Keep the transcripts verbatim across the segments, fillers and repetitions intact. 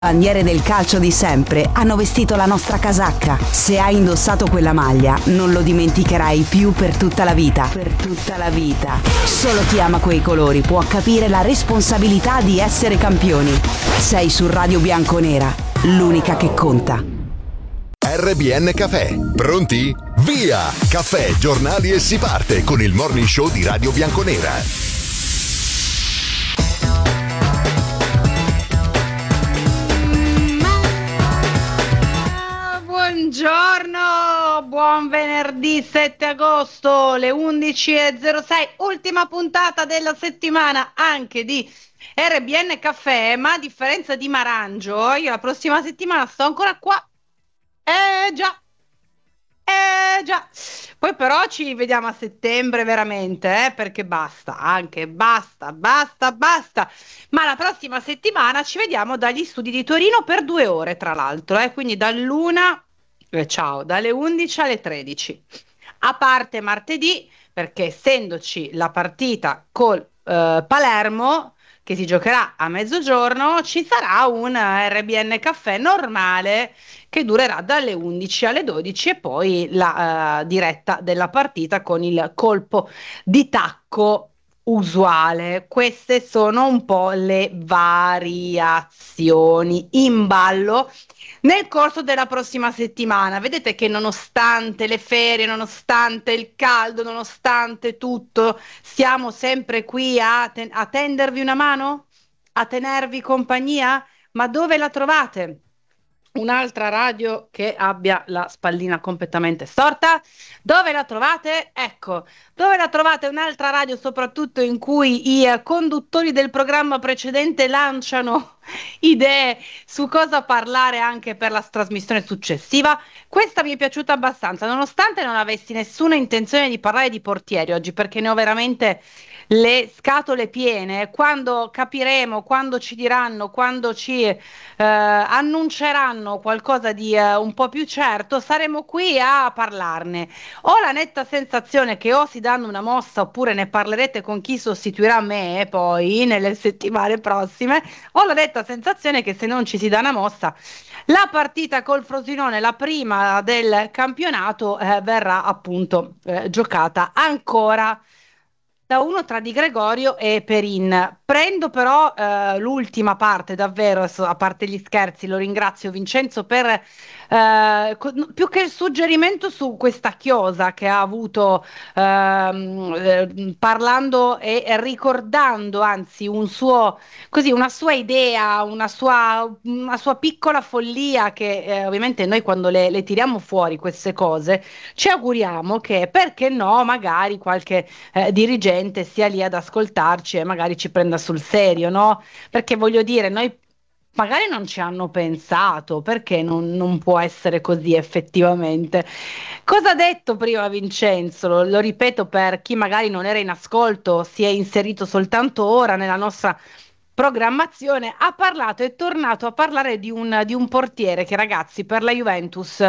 Bandiere del calcio di sempre hanno vestito la nostra casacca. Se hai indossato quella maglia, non lo dimenticherai più per tutta la vita. Per tutta la vita. Solo chi ama quei colori può capire la responsabilità di essere campioni. Sei su Radio Bianconera, l'unica che conta. R B N Caffè. Pronti? Via! Caffè, giornali e si parte con il morning show di Radio Bianconera. Buongiorno, buon venerdì sette agosto, le undici e zero sei, ultima puntata della settimana anche di R B N Caffè, ma a differenza di Marangio, io la prossima settimana sto ancora qua. Eh già, eh già. Poi però ci vediamo a settembre veramente, eh, perché basta, anche basta, basta, basta. Ma la prossima settimana ci vediamo dagli studi di Torino per due ore, tra l'altro, eh, quindi dall'una... Eh, ciao, dalle undici alle tredici, a parte martedì, perché essendoci la partita col eh, Palermo che si giocherà a mezzogiorno, ci sarà un R B N Caffè normale che durerà dalle undici alle dodici e poi la eh, diretta della partita con il colpo di tacco usuale. Queste sono un po' le variazioni in ballo nel corso della prossima settimana. Vedete che nonostante le ferie, nonostante il caldo, nonostante tutto, siamo sempre qui a, ten- a tendervi una mano? A tenervi compagnia? Ma dove la trovate? Un'altra radio che abbia la spallina completamente storta? Dove la trovate? Ecco, dove la trovate un'altra radio soprattutto in cui i eh, conduttori del programma precedente lanciano idee su cosa parlare anche per la trasmissione successiva? Questa mi è piaciuta abbastanza, nonostante non avessi nessuna intenzione di parlare di portieri oggi, perché ne ho veramente le scatole piene. Quando capiremo, quando ci diranno, quando ci eh, annunceranno qualcosa di eh, un po' più certo, saremo qui a parlarne. Ho la netta sensazione che o si danno una mossa oppure ne parlerete con chi sostituirà me poi nelle settimane prossime. Ho la netta sensazione che se non ci si dà una mossa, la partita col Frosinone, la prima del campionato, eh, verrà appunto eh, giocata ancora da uno tra Di Gregorio e Perin. Prendo però eh, l'ultima parte, davvero, adesso, a parte gli scherzi, lo ringrazio Vincenzo per eh, co- più che il suggerimento su questa chiosa che ha avuto ehm, eh, parlando e ricordando, anzi, un suo, così, una sua idea, una sua, una sua piccola follia che eh, ovviamente noi quando le, le tiriamo fuori queste cose ci auguriamo che, perché no, magari qualche eh, dirigente sia lì ad ascoltarci e magari ci prenda sul serio, no? Perché voglio dire, noi magari non ci hanno pensato, perché non, non può essere così effettivamente. Cosa ha detto prima Vincenzo? Lo, lo ripeto per chi magari non era in ascolto, si è inserito soltanto ora nella nostra programmazione, ha parlato, è tornato a parlare di un, di un portiere che, ragazzi, per la Juventus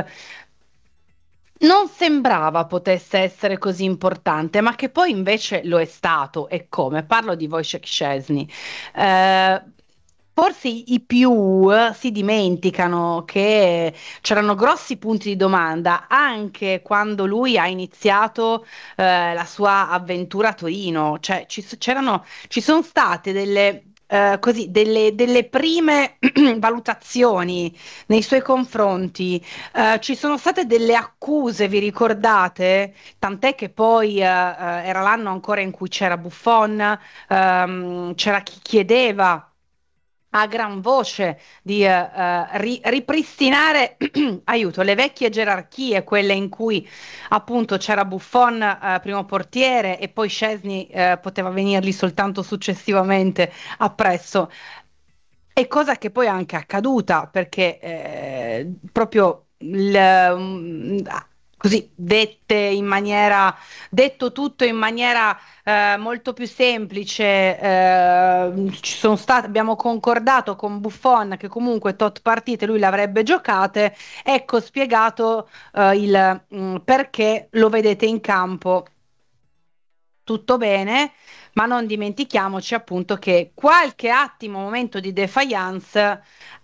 non sembrava potesse essere così importante, ma che poi invece lo è stato. E come? Parlo di Wojciech Szczęsny. Eh, Forse i i più eh, si dimenticano che c'erano grossi punti di domanda anche quando lui ha iniziato eh, la sua avventura a Torino, cioè ci, s- c'erano, ci sono state delle, eh, così, delle, delle prime valutazioni nei suoi confronti. Eh, ci sono state delle accuse, vi ricordate? Tant'è che poi eh, eh, era l'anno ancora in cui c'era Buffon, ehm, c'era chi chiedeva a gran voce di eh, eh, ri- ripristinare, aiuto, le vecchie gerarchie, quelle in cui appunto c'era Buffon eh, primo portiere e poi Szczęsny eh, poteva venirgli soltanto successivamente appresso. E cosa che poi è anche accaduta, perché eh, proprio il, mm, così dette in maniera, detto tutto in maniera eh, molto più semplice, eh, ci sono state, abbiamo concordato con Buffon che comunque tot partite lui le avrebbe giocate, ecco spiegato eh, il mm, perché lo vedete in campo tutto bene, ma non dimentichiamoci appunto che qualche attimo, momento di defiance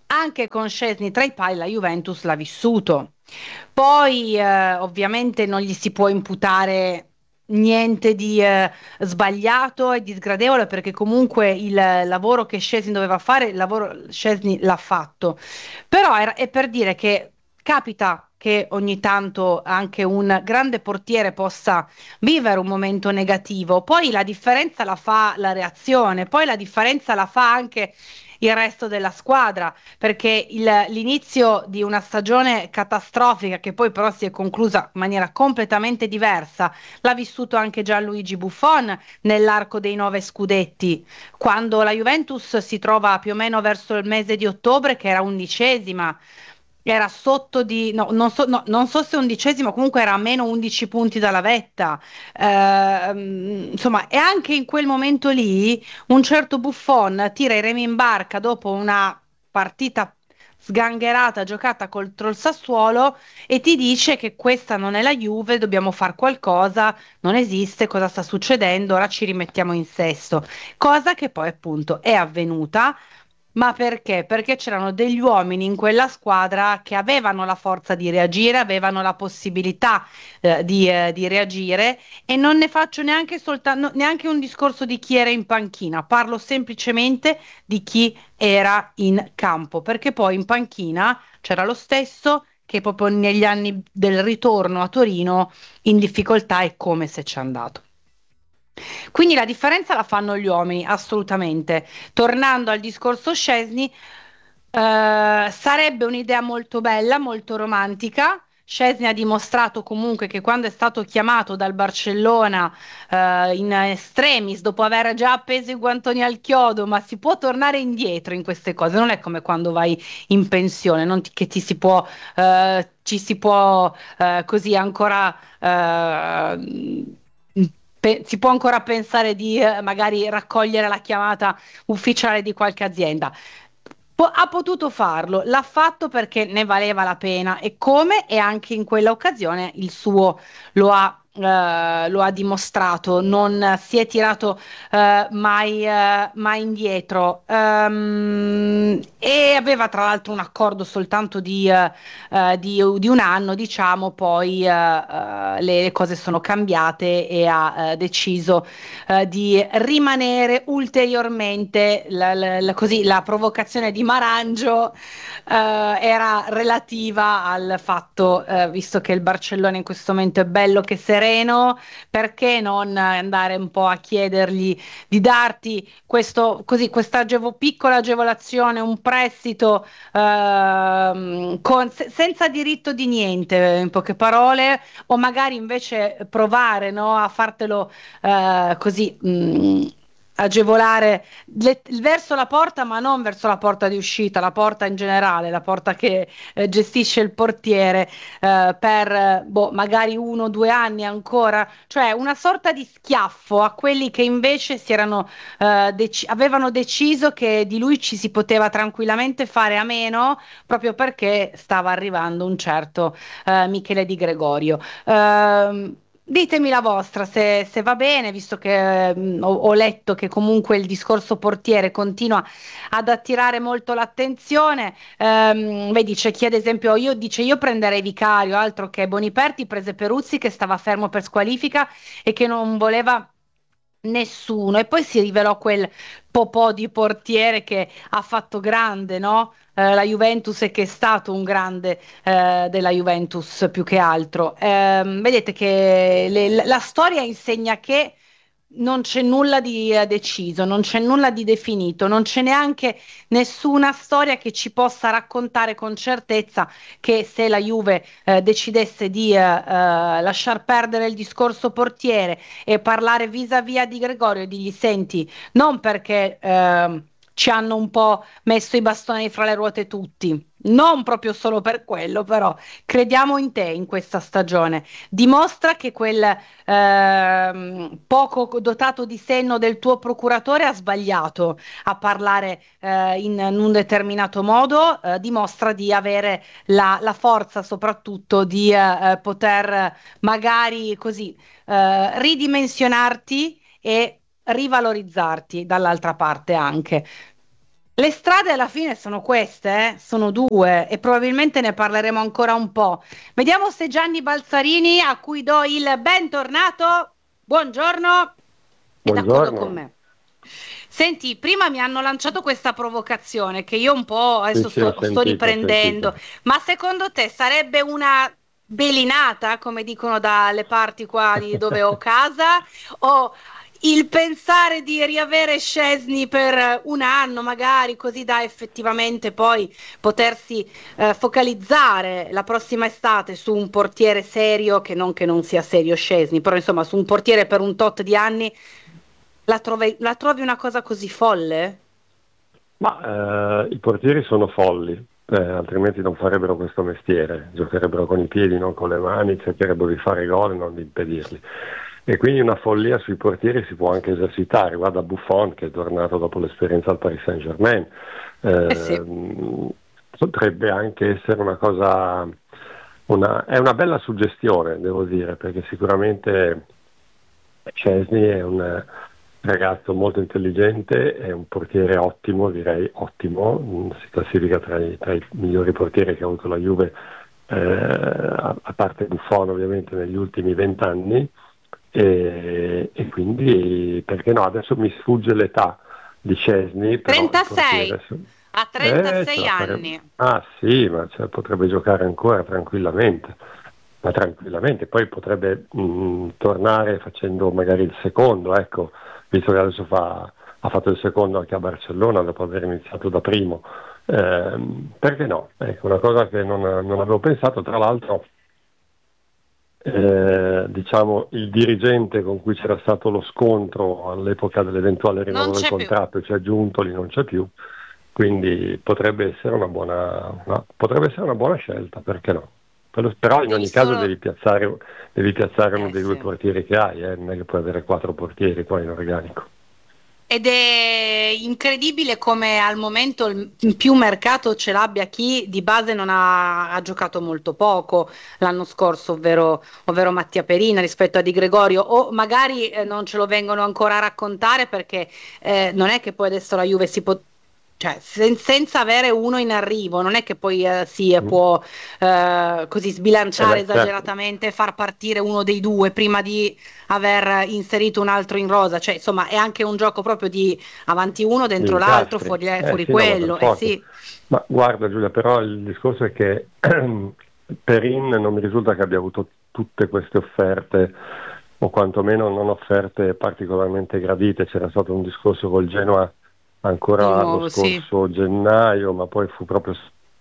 anche con Szczęsny tra i pali la Juventus l'ha vissuto. Poi eh, ovviamente non gli si può imputare niente di eh, sbagliato e di sgradevole, perché comunque il lavoro che Szczęsny doveva fare, il lavoro Szczęsny l'ha fatto. Però era- è per dire che capita che ogni tanto anche un grande portiere possa vivere un momento negativo, poi la differenza la fa la reazione, poi la differenza la fa anche il resto della squadra, perché il- l'inizio di una stagione catastrofica, che poi però si è conclusa in maniera completamente diversa, l'ha vissuto anche Gianluigi Buffon nell'arco dei nove scudetti, quando la Juventus si trova più o meno verso il mese di ottobre, che era undicesima. Era sotto di, no, non so, no, non so se undicesimo, comunque era a meno undici punti dalla vetta. Ehm, insomma, e anche in quel momento lì un certo Buffon tira i remi in barca dopo una partita sgangherata giocata contro il Sassuolo e ti dice che questa non è la Juve, dobbiamo fare qualcosa, non esiste, cosa sta succedendo, ora ci rimettiamo in sesto. Cosa che poi appunto è avvenuta. Ma perché? Perché c'erano degli uomini in quella squadra che avevano la forza di reagire, avevano la possibilità eh, di, eh, di reagire, e non ne faccio neanche soltanto, neanche un discorso di chi era in panchina, parlo semplicemente di chi era in campo, perché poi in panchina c'era lo stesso che proprio negli anni del ritorno a Torino in difficoltà è come se c'è andato. Quindi la differenza la fanno gli uomini, assolutamente. Tornando al discorso Szczęsny, eh, sarebbe un'idea molto bella, molto romantica. Szczęsny ha dimostrato comunque che quando è stato chiamato dal Barcellona eh, in extremis, dopo aver già appeso i guantoni al chiodo, ma si può tornare indietro in queste cose, non è come quando vai in pensione, non ti- che ti si può, eh, ci si può eh, così ancora eh, pe- si può ancora pensare di eh, magari raccogliere la chiamata ufficiale di qualche azienda. Po- ha potuto farlo, l'ha fatto perché ne valeva la pena, e come, e anche in quella occasione il suo lo ha, eh, lo ha dimostrato, non si è tirato eh, mai, eh, mai indietro. Ehm, e aveva tra l'altro un accordo soltanto di, eh, eh, di, di un anno, diciamo, poi eh, eh, le, le cose sono cambiate e ha eh, deciso eh, di rimanere ulteriormente. La, la- la- così, la provocazione di Marangio eh, era relativa al fatto, eh, visto che il Barcellona in questo momento è bello che sereno, perché non andare un po' a chiedergli di darti questo, così, questa agevo- piccola agevolazione, un prestito ehm, con- se- senza diritto di niente, in poche parole, o magari invece provare, no, a fartelo eh, così mh, agevolare le- verso la porta, ma non verso la porta di uscita, la porta in generale, la porta che eh, gestisce il portiere eh, per eh, boh, magari uno o due anni ancora, cioè una sorta di schiaffo a quelli che invece si erano, eh, dec- avevano deciso che di lui ci si poteva tranquillamente fare a meno, proprio perché stava arrivando un certo eh, Michele Di Gregorio. Ehm, Ditemi la vostra, se, se va bene, visto che mm, ho, ho letto che comunque il discorso portiere continua ad attirare molto l'attenzione. Ehm, vedi, c'è chi ad esempio io, dice io prenderei Vicario, altro che Boniperti, prese Peruzzi che stava fermo per squalifica e che non voleva nessuno. E poi si rivelò quel popò di portiere che ha fatto grande, no? Eh, la Juventus, e che è stato un grande eh, della Juventus più che altro. Ehm, vedete che le- la storia insegna che non c'è nulla di eh, deciso, non c'è nulla di definito, non c'è neanche nessuna storia che ci possa raccontare con certezza che se la Juve eh, decidesse di eh, eh, lasciar perdere il discorso portiere e parlare vis-à-vis di Gregorio e dirgli senti, non perché ehm, ci hanno un po' messo i bastoni fra le ruote tutti. Non proprio solo per quello, però crediamo in te in questa stagione. Dimostra che quel ehm, poco dotato di senno del tuo procuratore ha sbagliato a parlare eh, in, in un determinato modo, eh, dimostra di avere la, la forza soprattutto di eh, eh, poter magari così eh, ridimensionarti e rivalorizzarti dall'altra parte anche. Le strade alla fine sono queste, eh? Sono due e probabilmente ne parleremo ancora un po'. Vediamo se Gianni Balzarini, a cui do il bentornato, buongiorno, è d'accordo con Buongiorno. me. Senti, prima mi hanno lanciato questa provocazione che io un po' Sì, adesso sì, ho sto, sto sentito, ho riprendendo, sentito. ma secondo te sarebbe una belinata, come dicono dalle parti qua di dove ho casa, o il pensare di riavere Szczęsny per un anno magari, così da effettivamente poi potersi eh, focalizzare la prossima estate su un portiere serio, che non che non sia serio Szczęsny, però insomma su un portiere per un tot di anni, la trovi, la trovi una cosa così folle? Ma eh, i portieri sono folli, eh, altrimenti non farebbero questo mestiere, giocherebbero con i piedi, non con le mani, cercherebbero di fare gol e non di impedirli. E quindi una follia sui portieri si può anche esercitare. Guarda Buffon che è tornato dopo l'esperienza al Paris Saint-Germain. Eh sì. Eh, potrebbe anche essere una cosa, una, è una bella suggestione, devo dire, perché sicuramente Szczęsny è un ragazzo molto intelligente, è un portiere ottimo, direi ottimo, si classifica tra i, tra i migliori portieri che ha avuto la Juve, eh, a, a parte Buffon ovviamente negli ultimi vent'anni. E, e quindi perché no, adesso mi sfugge l'età di Szczęsny, però il trentasei, portiere- ha eh, trentasei ce la farebbe. anni. Ah sì, ma cioè, potrebbe giocare ancora tranquillamente, ma tranquillamente, poi potrebbe mh, tornare facendo magari il secondo, ecco, visto che adesso fa, ha fatto il secondo anche a Barcellona dopo aver iniziato da primo. Ehm, perché no? Ecco, una cosa che non, non avevo pensato, tra l'altro. Eh, diciamo il dirigente con cui c'era stato lo scontro all'epoca dell'eventuale rinnovo Non del c'è più. contratto, cioè Giuntoli, non c'è più, quindi potrebbe essere una buona, una, potrebbe essere una buona scelta, perché no? Però, però in Devi ogni caso solo- devi piazzare, devi piazzare uno Eh, dei due sì. portieri che hai, eh, non è che puoi avere quattro portieri qua in organico. Ed è incredibile come al momento il in più mercato ce l'abbia chi di base non ha, ha giocato molto poco l'anno scorso, ovvero, ovvero Mattia Perina rispetto a Di Gregorio, o magari eh, non ce lo vengono ancora a raccontare perché eh, non è che poi adesso la Juve si può, cioè sen- senza avere uno in arrivo, non è che poi eh, si eh, Mm. può eh, così sbilanciare Eh beh, certo. esageratamente e far partire uno dei due prima di aver inserito un altro in rosa, cioè insomma è anche un gioco proprio di avanti uno Gli dentro l'altro, incastri. fuori, Eh fuori sì, no, ma per quello, eh forza. sì. Ma guarda Giulia, però il discorso è che Perin non mi risulta che abbia avuto tutte queste offerte, o quantomeno non offerte particolarmente gradite. C'era stato un discorso col Genoa ancora Di lo nuovo, sì. scorso gennaio, ma poi fu proprio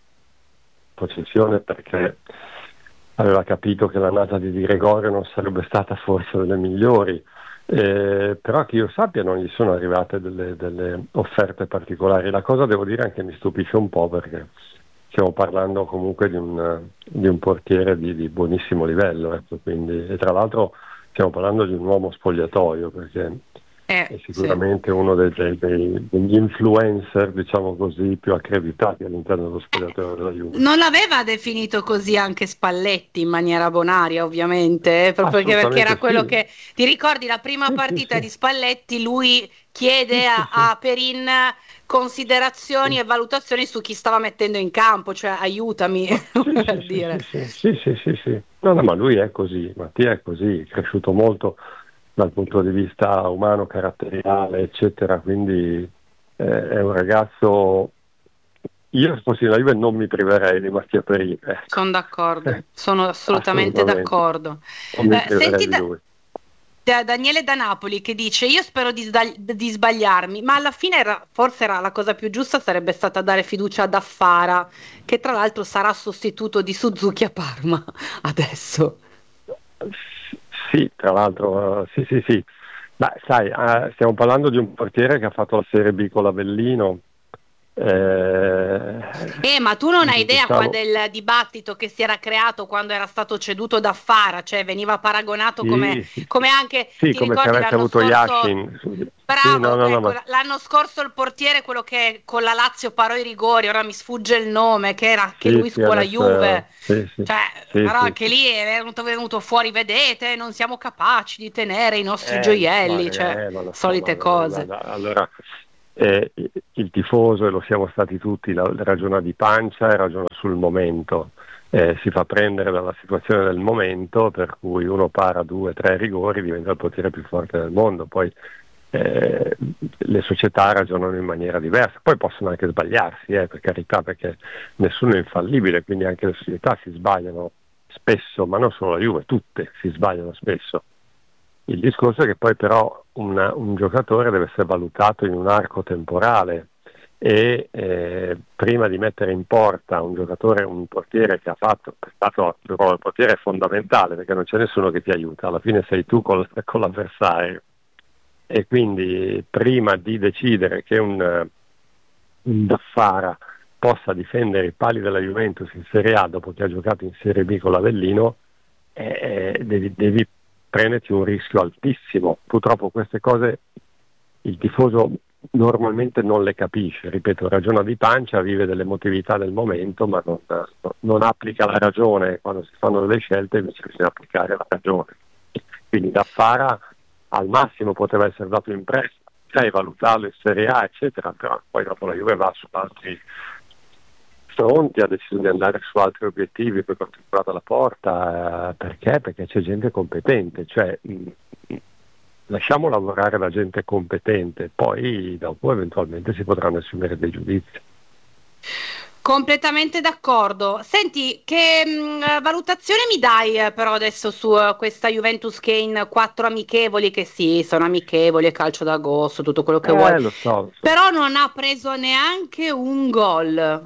posizione perché aveva capito che l'annata di Di Gregorio non sarebbe stata forse delle migliori. Eh, però che io sappia non gli sono arrivate delle, delle offerte particolari. La cosa, devo dire, anche mi stupisce un po' perché stiamo parlando comunque di un, di un portiere di, di buonissimo livello, ecco, quindi, e tra l'altro stiamo parlando di un uomo spogliatoio, perché Eh, è sì. sicuramente uno dei, dei- dei- degli influencer, diciamo così, più accreditati all'interno dello spogliatoio della Juve. Non l'aveva definito così anche Spalletti in maniera bonaria, ovviamente, eh, proprio perché, perché era Assolutamente quello sì. che ti ricordi la prima Sì, sì, partita sì. di Spalletti, lui chiede Sì, sì, a, sì. a Perin considerazioni Sì. e valutazioni su chi stava mettendo in campo, cioè aiutami Sì, per sì, sì, dire. sì, sì, sì, sì, sì, sì. No, no, ma lui è così, Mattia è così, è cresciuto molto dal punto di vista umano, caratteriale, eccetera, quindi eh, è un ragazzo. Io se fossi la Juve non mi priverei di Mattia Perin, ecco. Sono d'accordo, sono assolutamente Assolutamente. d'accordo. Non mi Eh, priverei senti di da- lui. da Daniele da Napoli che dice: Io spero di, sbagli- di sbagliarmi, ma alla fine era- forse era la cosa più giusta sarebbe stata dare fiducia ad Affara, che tra l'altro sarà sostituto di Suzuki a Parma adesso. Sì, tra l'altro, eh, sì, sì, sì. Beh, sai, eh, stiamo parlando di un portiere che ha fatto la Serie B con l'Avellino. Eh, Eh, ma tu non hai idea qua diciamo, del dibattito che si era creato quando era stato ceduto da Affara, cioè veniva paragonato come, sì, sì, come anche, sì, ti come se ricordi avesse l'anno avuto scorso? Yashin. Sì, no, Bravo, no, no, ecco, ma l- l'anno scorso il portiere, quello che con la Lazio parò i rigori, ora mi sfugge il nome, che era anche sì, lui sì, scuola adesso è- Juve, sì, sì, cioè, sì, però sì, anche sì. lì è venuto, venuto fuori, vedete, non siamo capaci di tenere i nostri Eh, ma, gioielli, cioè, eh, ma lo so, ma, solite ma- ma- cose. ma- allora, eh, il tifoso, e lo siamo stati tutti, la, ragiona di pancia e ragiona sul momento. Eh, si fa prendere dalla situazione del momento, per cui uno para due, tre rigori, diventa il portiere più forte del mondo. Poi eh, le società ragionano in maniera diversa, poi possono anche sbagliarsi, eh, per carità, perché nessuno è infallibile, quindi anche le società si sbagliano spesso, ma non solo la Juve, tutte si sbagliano spesso. Il discorso è che poi però una, un giocatore deve essere valutato in un arco temporale, e eh, prima di mettere in porta un giocatore, un portiere che ha fatto, è stato il ruolo del portiere è fondamentale, perché non c'è nessuno che ti aiuta, alla fine sei tu con, con l'avversario, e quindi prima di decidere che un, un Daffara possa difendere i pali della Juventus in Serie A dopo che ha giocato in Serie B con l'Avellino, eh, devi, devi prenderti un rischio altissimo. Purtroppo queste cose il tifoso normalmente non le capisce, ripeto, ragiona di pancia, vive dell'emotività del momento, ma non, non applica la ragione quando si fanno delle scelte, invece bisogna applicare la ragione. Quindi Daffara al massimo poteva essere dato in prestito, sai, valutarlo in Serie A, eccetera, però poi dopo la Juve va su altri fronti, ha deciso di andare su altri obiettivi, poi quando è entrata la porta, eh, perché? Perché c'è gente competente, cioè mh, lasciamo lavorare la gente competente, poi dopo eventualmente si potranno assumere dei giudizi. Completamente d'accordo. Senti, che mh, valutazione mi dai eh, però adesso su uh, questa Juventus che in quattro amichevoli, che sì, sono amichevoli, è calcio d'agosto, tutto quello che eh, vuoi, lo so, lo so. Però non ha preso neanche un gol.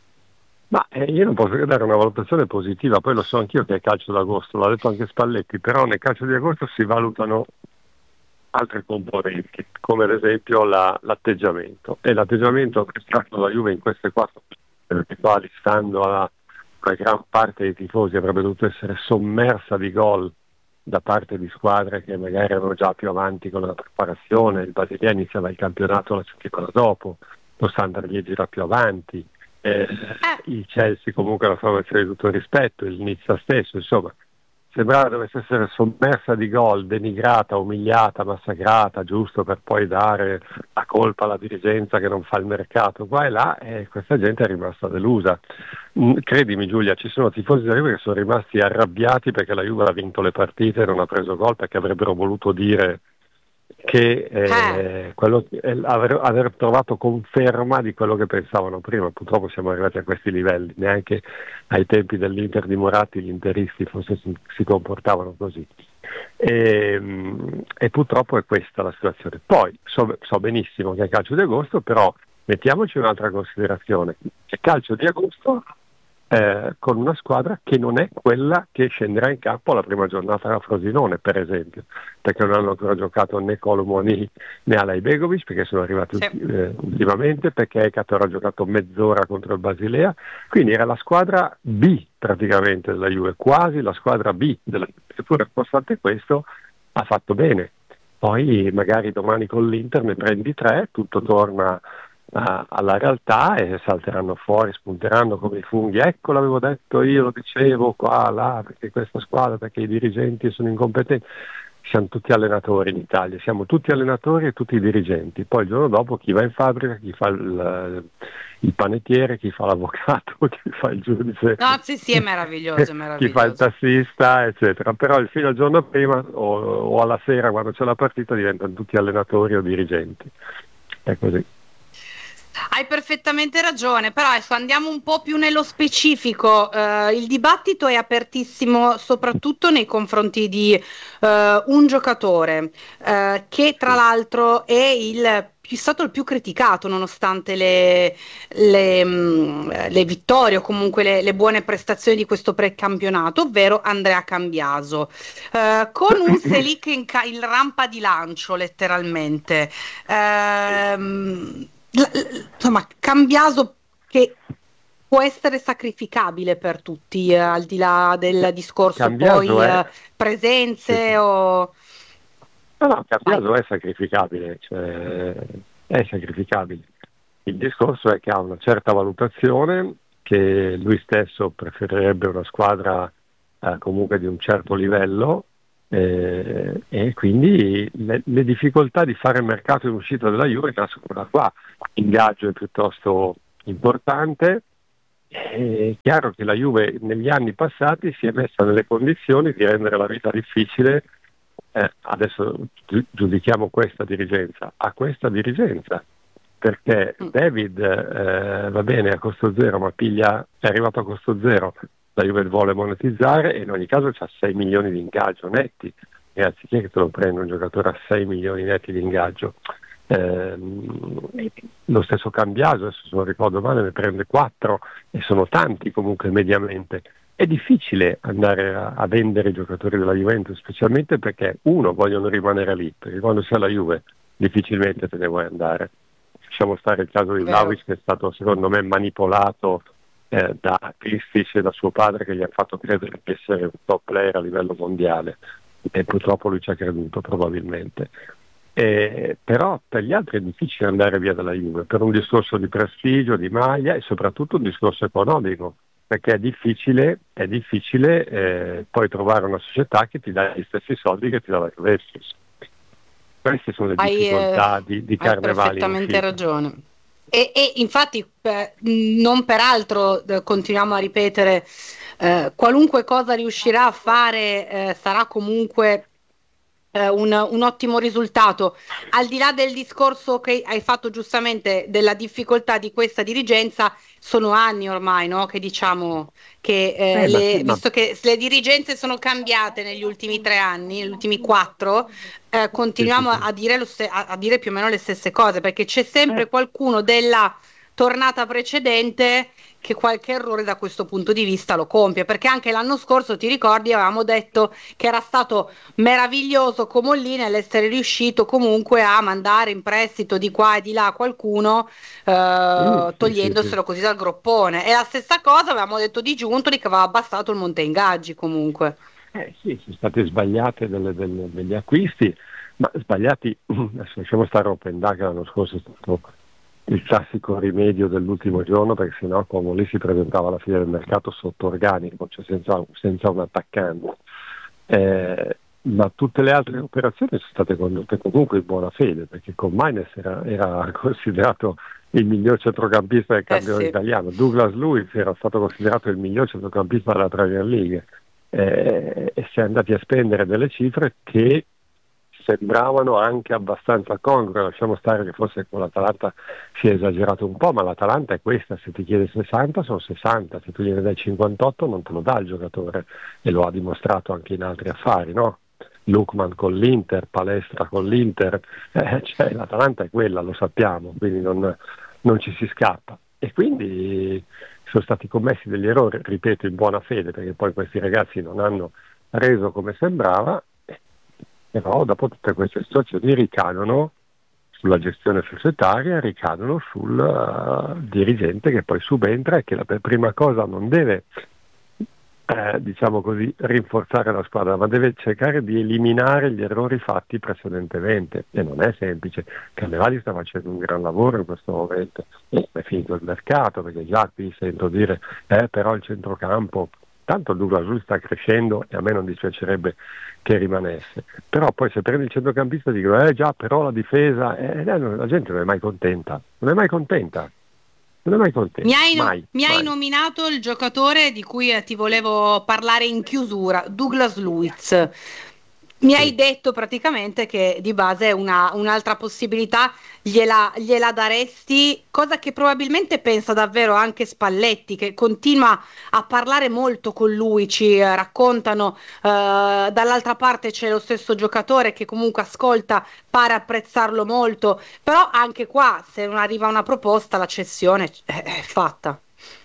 Ma eh, io non posso che dare una valutazione positiva, poi lo so anch'io che è calcio d'agosto, l'ha detto anche Spalletti, però nel calcio di agosto si valutano altre componenti, come ad esempio la, l'atteggiamento, e l'atteggiamento che sta con la Juve in queste quattro, perché quali stando alla una gran parte dei tifosi avrebbe dovuto essere sommersa di gol da parte di squadre che magari erano già più avanti con la preparazione. Il Basilea iniziava il campionato la settimana dopo, lo Standard Liegi era più avanti, eh, il Chelsea comunque la formazione di tutto il rispetto, il Nizza stesso, insomma sembrava dovesse essere sommersa di gol, denigrata, umiliata, massacrata, giusto per poi dare la colpa alla dirigenza che non fa il mercato qua e là, e questa gente è rimasta delusa. Mm, credimi Giulia, ci sono tifosi della Juve che sono rimasti arrabbiati perché la Juve ha vinto le partite e non ha preso gol, perché avrebbero voluto dire che eh, quello, eh, aver, aver trovato conferma di quello che pensavano prima. Purtroppo siamo arrivati a questi livelli, neanche ai tempi dell'Inter di Moratti gli interisti forse si, si comportavano così, e, e purtroppo è questa la situazione. Poi so, so benissimo che è calcio di agosto, però mettiamoci un'altra considerazione: è calcio di agosto Eh, con una squadra che non è quella che scenderà in campo alla prima giornata a Frosinone, per esempio, perché non hanno ancora giocato né Colomoni né Alai Begovic, perché sono arrivati sì. eh, ultimamente, perché Ekator ha giocato mezz'ora contro il Basilea, quindi era la squadra B praticamente della Juve, quasi la squadra B della Juve, eppure nonostante questo ha fatto bene. Poi magari domani con l'Inter ne prendi tre, tutto torna Uh, alla realtà e salteranno fuori, spunteranno come i funghi. Ecco, l'avevo detto io, lo dicevo qua, là, perché questa squadra, perché i dirigenti sono incompetenti. Siamo tutti allenatori in Italia, siamo tutti allenatori e tutti dirigenti. Poi il giorno dopo chi va in fabbrica, chi fa il, il panettiere, chi fa l'avvocato, chi fa il giudice. No, sì, sì, è meraviglioso, è meraviglioso. Chi fa il tassista, eccetera. Però il fino al giorno prima o, o alla sera, quando c'è la partita, diventano tutti allenatori o dirigenti. È così. Hai perfettamente ragione, però adesso andiamo un po' più nello specifico. Uh, il dibattito è apertissimo soprattutto nei confronti di uh, un giocatore uh, che tra l'altro è il più, stato il più criticato nonostante le, le, mh, le vittorie o comunque le, le buone prestazioni di questo precampionato, ovvero Andrea Cambiaso, uh, con un Selic in, ca- in rampa di lancio letteralmente. Uh, L- l- insomma, Cambiaso che può essere sacrificabile per tutti, eh, al di là del discorso Cambiaso poi è... eh, presenze sì. o... No, no, Cambiaso è sacrificabile, cioè è sacrificabile. Il discorso è che ha una certa valutazione, che lui stesso preferirebbe una squadra eh, comunque di un certo livello, Eh, e quindi le, le difficoltà di fare mercato in uscita della Juve nascono da qua. L'ingaggio è piuttosto importante. È chiaro che la Juve negli anni passati si è messa nelle condizioni di rendere la vita difficile. Eh, adesso gi- giudichiamo questa dirigenza, a questa dirigenza, perché David eh, va bene a costo zero, ma piglia, è arrivato a costo zero, la Juve vuole monetizzare e in ogni caso c'ha sei milioni di ingaggio netti, e anziché che te lo prenda un giocatore a sei milioni netti di ingaggio, eh, lo stesso Cambiaso, adesso se non ricordo male, ne prende quattro e sono tanti comunque mediamente. È difficile andare a, a vendere i giocatori della Juventus, specialmente perché uno, vogliono rimanere lì, perché quando sei alla Juve difficilmente te ne vuoi andare. Lasciamo stare il caso di Vlahovic, che è stato secondo me manipolato eh, da Kristic e da suo padre, che gli ha fatto credere di essere un top player a livello mondiale, e purtroppo lui ci ha creduto probabilmente. Eh, però per gli altri è difficile andare via dalla Juve, per un discorso di prestigio, di maglia e soprattutto un discorso economico, perché è difficile, è difficile eh, poi trovare una società che ti dà gli stessi soldi che ti dà la Juventus. Queste sono le Hai, difficoltà eh, di, di hai Carnevali. perfettamente ragione. E, e infatti eh, non peraltro eh, continuiamo a ripetere, eh, qualunque cosa riuscirà a fare eh, sarà comunque eh, un, un ottimo risultato, al di là del discorso che hai fatto giustamente della difficoltà di questa dirigenza. Sono anni ormai, no? Che diciamo che eh, Eh, ma le, sì, ma- visto che le dirigenze sono cambiate negli ultimi tre anni, negli ultimi quattro, eh, continuiamo Sì, sì, sì. a dire, lo ste- a, a dire più o meno le stesse cose, perché c'è sempre Eh. qualcuno della tornata precedente che qualche errore da questo punto di vista lo compie, perché anche l'anno scorso, ti ricordi, avevamo detto che era stato meraviglioso Comolli nell'essere riuscito comunque a mandare in prestito di qua e di là qualcuno, Mm, eh, sì, togliendoselo sì, sì. così dal groppone. E la stessa cosa avevamo detto di Giuntoli, che aveva abbassato il monte ingaggi comunque. Eh, sì, sono state sbagliate delle- delle- degli acquisti, ma sbagliati, adesso lasciamo stare Open Data, che l'anno scorso è stato il classico rimedio dell'ultimo giorno, perché sennò come lì si presentava alla fine del mercato sotto organico, cioè senza, senza un attaccante. Eh, ma tutte le altre operazioni sono state condotte comunque in buona fede, perché con Maines era, era considerato il miglior centrocampista del Eh campione sì. italiano, Douglas Luiz era stato considerato il miglior centrocampista della Premier League, eh, e si è andati a spendere delle cifre che sembravano anche abbastanza congrue. Lasciamo stare che forse con l'Atalanta si è esagerato un po', ma l'Atalanta è questa: se ti chiede sessanta sono sessanta, se tu gliene dai cinquantotto non te lo dà il giocatore, e lo ha dimostrato anche in altri affari, no? Lookman con l'Inter, Palestra con l'Inter, eh, cioè, l'Atalanta è quella, lo sappiamo, quindi non, non ci si scappa. E quindi sono stati commessi degli errori, ripeto, in buona fede, perché poi questi ragazzi non hanno reso come sembrava, però dopo tutte queste situazioni ricadono sulla gestione societaria, ricadono sul uh, dirigente che poi subentra e che la per prima cosa non deve eh, diciamo così rinforzare la squadra, ma deve cercare di eliminare gli errori fatti precedentemente, e non è semplice. Carnevali sta facendo un gran lavoro in questo momento, e è finito il mercato, perché già qui sento dire eh, però il centrocampo, tanto Douglas Luiz sta crescendo e a me non dispiacerebbe che rimanesse, però poi se prendi il centrocampista dicono eh già, però la difesa, eh, la gente non è mai contenta, non è mai contenta, non è mai contenta. Mi hai, no- mai, mi hai mai. nominato il giocatore di cui eh, ti volevo parlare in chiusura, Douglas Luiz. Mi hai Sì. detto praticamente che di base una, un'altra possibilità gliela, gliela daresti, cosa che probabilmente pensa davvero anche Spalletti, che continua a parlare molto con lui, ci eh, raccontano, eh, dall'altra parte c'è lo stesso giocatore che comunque ascolta, pare apprezzarlo molto, però anche qua se non arriva una proposta la cessione è, è fatta.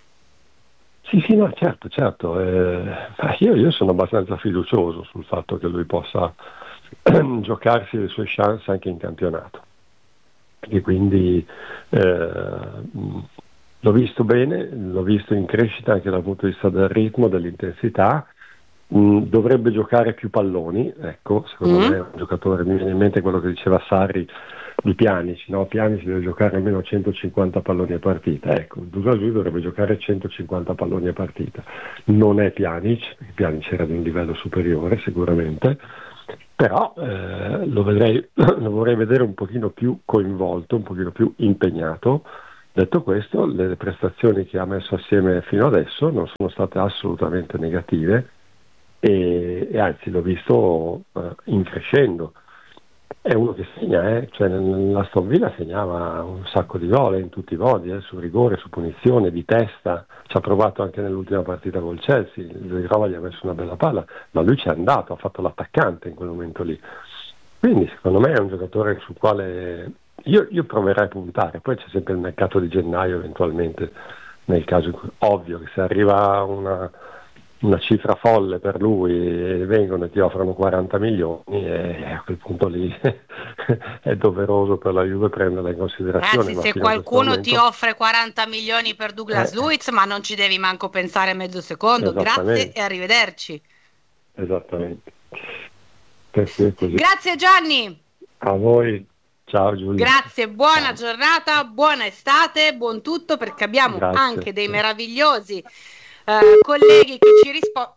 Sì, sì, no, certo, certo. Eh, io, io sono abbastanza fiducioso sul fatto che lui possa giocarsi le sue chance anche in campionato. E quindi eh, l'ho visto bene, l'ho visto in crescita anche dal punto di vista del ritmo, dell'intensità. Mm, dovrebbe giocare più palloni, ecco, secondo Mm. me è un giocatore, mi viene in mente quello che diceva Sarri di Pjanic, no? Pjanic deve giocare almeno centocinquanta palloni a partita, ecco, Douglas Luiz dovrebbe giocare centocinquanta palloni a partita. Non è Pjanic, perché Pjanic era di un livello superiore sicuramente, però eh, lo, vedrei, lo vorrei vedere un pochino più coinvolto, un pochino più impegnato. Detto questo, le prestazioni che ha messo assieme fino adesso non sono state assolutamente negative e, e anzi l'ho visto eh, in crescendo. È uno che segna, eh? Cioè, l'Aston Villa segnava un sacco di gol in tutti i modi, eh? Su rigore, su punizione, di testa. Ci ha provato anche nell'ultima partita col Chelsea, il Rova gli ha messo una bella palla, ma lui ci è andato, ha fatto l'attaccante in quel momento lì. Quindi secondo me è un giocatore sul quale io, io proverei a puntare. Poi c'è sempre il mercato di gennaio eventualmente, nel caso in cui, ovvio che se arriva una... una cifra folle per lui e vengono e ti offrono quaranta milioni e a quel punto lì è doveroso per la Juve prenderla in considerazione. Ragazzi, se qualcuno momento... ti offre quaranta milioni per Douglas eh. Luiz, ma non ci devi manco pensare mezzo secondo, grazie e arrivederci. Esattamente. Così. Grazie Gianni. A voi. Ciao Giulia. Grazie, buona Ciao. giornata, buona estate, buon tutto, perché abbiamo Grazie. anche dei meravigliosi Uh, colleghi che ci rispondono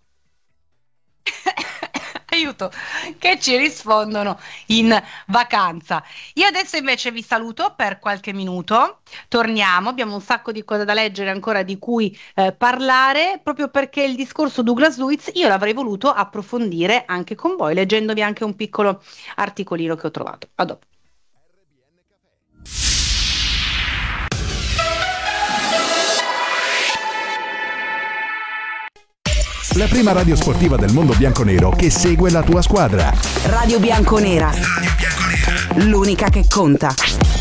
aiuto che ci rispondono in vacanza. Io adesso invece vi saluto per qualche minuto, torniamo, abbiamo un sacco di cose da leggere ancora di cui eh, parlare, proprio perché il discorso Douglas Luiz io l'avrei voluto approfondire anche con voi, leggendovi anche un piccolo articolino che ho trovato. A dopo. La prima radio sportiva del mondo bianconero che segue la tua squadra. Radio Bianconera. Radio Bianconera. L'unica che conta.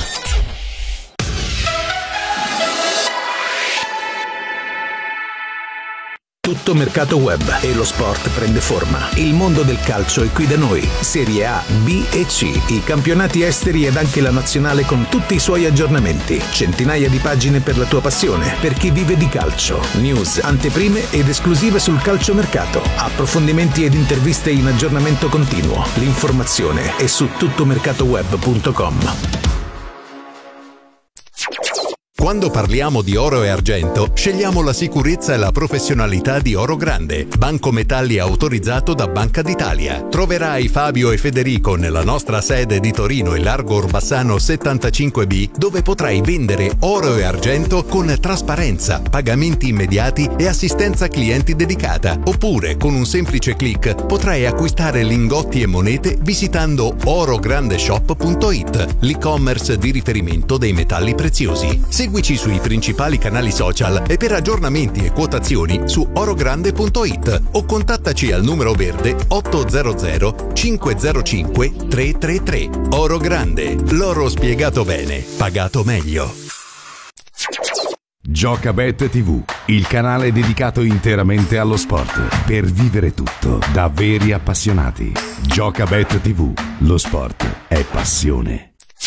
Tutto mercato web e lo sport prende forma. Il mondo del calcio è qui da noi. Serie A, B e C, i campionati esteri ed anche la nazionale con tutti i suoi aggiornamenti. Centinaia di pagine per la tua passione, per chi vive di calcio. News, anteprime ed esclusive sul calciomercato. Approfondimenti ed interviste in aggiornamento continuo. L'informazione è su tuttomercatoweb punto com. Quando parliamo di oro e argento, scegliamo la sicurezza e la professionalità di Oro Grande, banco metalli autorizzato da Banca d'Italia. Troverai Fabio e Federico nella nostra sede di Torino e Largo Orbassano settantacinque B, dove potrai vendere oro e argento con trasparenza, pagamenti immediati e assistenza clienti dedicata. Oppure, con un semplice click, potrai acquistare lingotti e monete visitando orograndeshop punto it, l'e-commerce di riferimento dei metalli preziosi. Seguici sui principali canali social e per aggiornamenti e quotazioni su orogrande punto it o contattaci al numero verde otto zero zero cinque zero cinque tre tre tre. Oro Grande, l'oro spiegato bene, pagato meglio. Giocabet tivù, il canale dedicato interamente allo sport, per vivere tutto da veri appassionati. Giocabet tivù, lo sport è passione.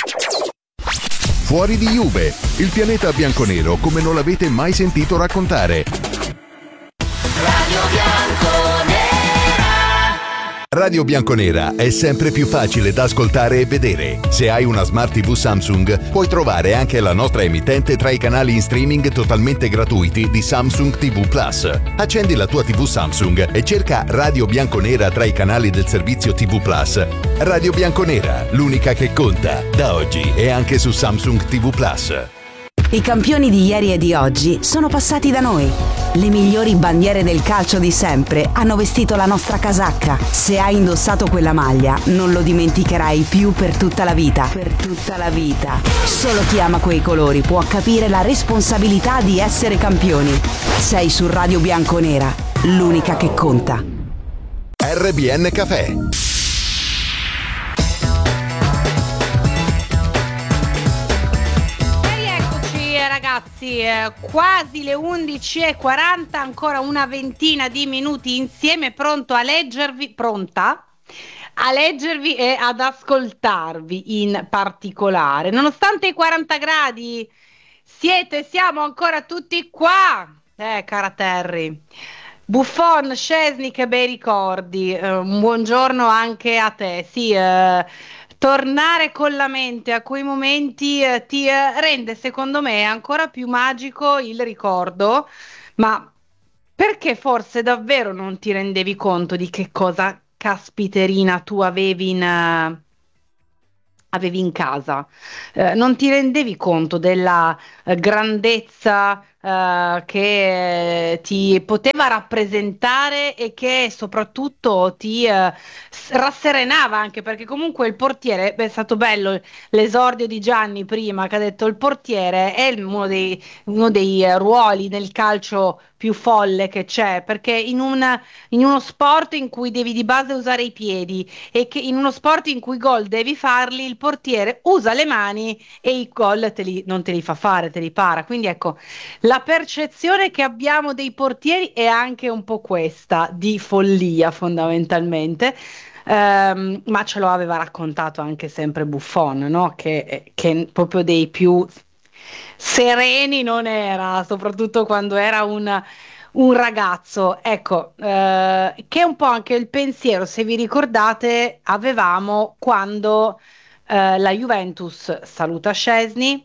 Fuori di Juve, il pianeta bianconero come non l'avete mai sentito raccontare. Radio Bianconera. Radio Bianconera è sempre più facile da ascoltare e vedere. Se hai una Smart tivù Samsung, puoi trovare anche la nostra emittente tra i canali in streaming totalmente gratuiti di Samsung tivù Plus. Accendi la tua tivù Samsung e cerca Radio Bianconera tra i canali del servizio tivù Plus. Radio Bianconera, l'unica che conta, da oggi e anche su Samsung tivù Plus. I campioni di ieri e di oggi sono passati da noi. Le migliori bandiere del calcio di sempre hanno vestito la nostra casacca. Se hai indossato quella maglia, non lo dimenticherai più per tutta la vita. Per tutta la vita. Solo chi ama quei colori può capire la responsabilità di essere campioni. Sei su Radio Bianconera, l'unica che conta. R B N Café. Ragazzi, eh, quasi le undici e quaranta, ancora una ventina di minuti insieme, pronto a leggervi, pronta a leggervi e ad ascoltarvi in particolare. Nonostante i quaranta gradi, siete, siamo ancora tutti qua. Eh, cara Terry. Buffon, Szczesny, che bei ricordi. Eh, un buongiorno anche a te. Sì, eh, tornare con la mente a quei momenti eh, ti eh, rende, secondo me, ancora più magico il ricordo, ma perché forse davvero non ti rendevi conto di che cosa caspiterina tu avevi in, eh, avevi in casa. Eh, non ti rendevi conto della eh, grandezza eh, che eh, ti poteva rappresentare e che soprattutto ti eh, s- rasserenava, anche perché comunque il portiere, beh, è stato bello l'esordio di Gianni prima che ha detto il portiere è il- uno dei, uno dei eh, ruoli nel calcio più folle che c'è, perché in, un- in uno sport in cui devi di base usare i piedi e che in uno sport in cui i gol devi farli, il portiere usa le mani e i gol te li- non te li fa fare, te li para. Quindi ecco, la percezione che abbiamo dei portieri è anche un po' questa, di follia fondamentalmente. Ehm, ma ce lo aveva raccontato anche sempre Buffon, no? Che, che proprio dei più sereni non era, soprattutto quando era un, un ragazzo. Ecco, eh, che è un po' anche il pensiero, se vi ricordate, avevamo quando eh, la Juventus saluta Szczesny,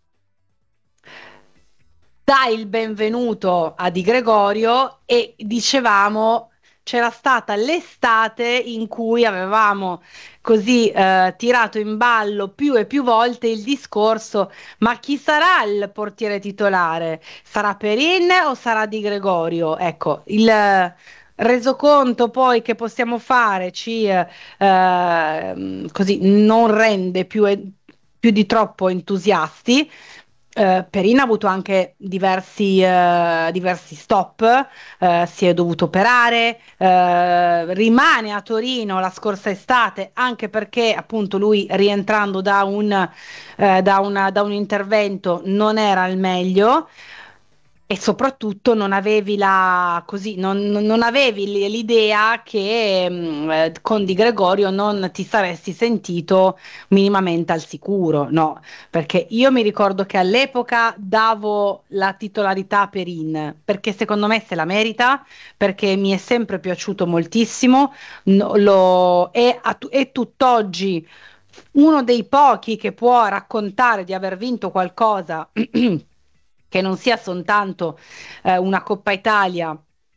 dà il benvenuto a Di Gregorio e dicevamo c'era stata l'estate in cui avevamo così eh, tirato in ballo più e più volte il discorso, ma chi sarà il portiere titolare? Sarà Perin o sarà Di Gregorio? Ecco, il eh, resoconto poi che possiamo fare ci eh, ehm, così non rende più, e- più di troppo entusiasti. Eh, Perin ha avuto anche diversi, eh, diversi stop, eh, si è dovuto operare, eh, rimane a Torino la scorsa estate anche perché appunto lui rientrando da un, eh, da una- da un intervento non era al meglio. E soprattutto non avevi la, così, non, non- non avevi l- l'idea che mh, eh, con Di Gregorio non ti saresti sentito minimamente al sicuro, no? Perché io mi ricordo che all'epoca davo la titolarità a Perin, perché secondo me se la merita, perché mi è sempre piaciuto moltissimo, no- lo- è, a tu- è tutt'oggi uno dei pochi che può raccontare di aver vinto qualcosa che non sia soltanto eh, una Coppa Italia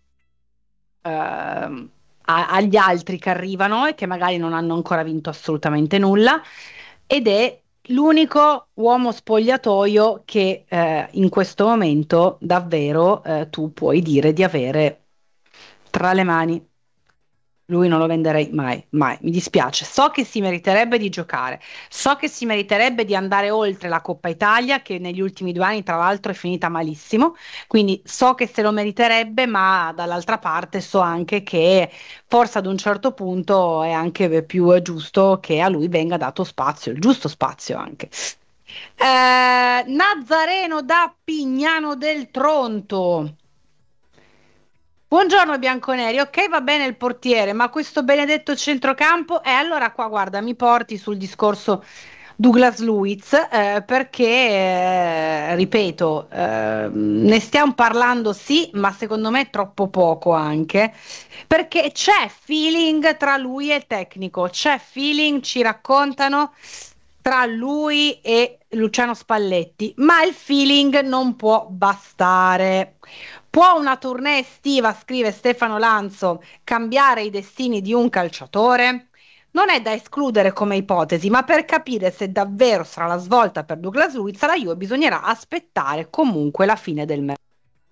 ehm, a- agli altri che arrivano e che magari non hanno ancora vinto assolutamente nulla, ed è l'unico uomo spogliatoio che eh, in questo momento davvero eh, tu puoi dire di avere tra le mani. Lui non lo venderei mai, mai. Mi dispiace. So che si meriterebbe di giocare, so che si meriterebbe di andare oltre la Coppa Italia, che negli ultimi due anni, tra l'altro, è finita malissimo. Quindi so che se lo meriterebbe, ma dall'altra parte so anche che forse ad un certo punto è anche più giusto che a lui venga dato spazio, il giusto spazio anche. Eh, Nazareno da Pignano del Tronto. Buongiorno bianconeri, ok va bene il portiere, ma questo benedetto centrocampo, e eh, allora qua guarda, mi porti sul discorso Douglas Luiz, eh, perché, eh, ripeto, eh, ne stiamo parlando sì, ma secondo me troppo poco anche, perché c'è feeling tra lui e il tecnico, c'è feeling, ci raccontano, tra lui e Luciano Spalletti, ma il feeling non può bastare. Può una tournée estiva, scrive Stefano Lanzo, cambiare i destini di un calciatore? Non è da escludere come ipotesi, ma per capire se davvero sarà la svolta per Douglas Luiz, alla Juve bisognerà aspettare comunque la fine del mercato.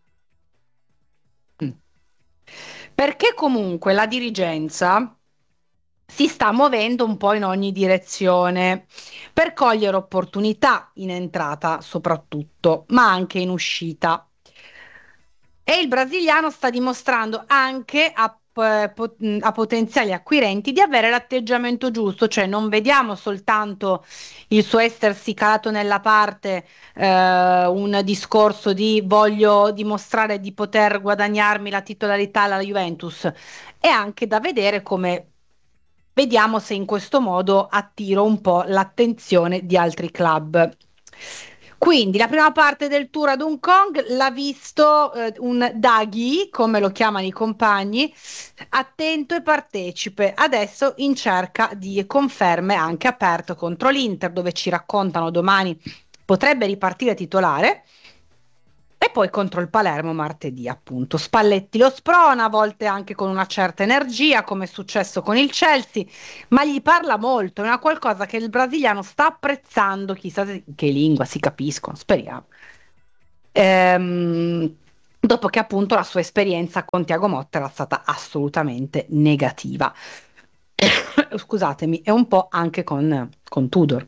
Perché comunque la dirigenza si sta muovendo un po' in ogni direzione per cogliere opportunità in entrata soprattutto, ma anche in uscita. E il brasiliano sta dimostrando anche a, eh, po- a potenziali acquirenti di avere l'atteggiamento giusto, cioè non vediamo soltanto il suo essersi calato nella parte, eh, un discorso di voglio dimostrare di poter guadagnarmi la titolarità alla Juventus, è anche da vedere come vediamo se in questo modo attiro un po' l'attenzione di altri club. Quindi la prima parte del tour ad Hong Kong l'ha visto eh, un Daghi, come lo chiamano i compagni, attento e partecipe. Adesso in cerca di conferme anche aperto contro l'Inter, dove ci raccontano domani potrebbe ripartire titolare. E poi contro il Palermo martedì, appunto. Spalletti lo sprona, a volte anche con una certa energia, come è successo con il Chelsea, ma gli parla molto, è una qualcosa che il brasiliano sta apprezzando, chissà che lingua, si capiscono, speriamo. Ehm, dopo che appunto la sua esperienza con Thiago Motta era stata assolutamente negativa. Scusatemi, e un po' anche con, con Tudor.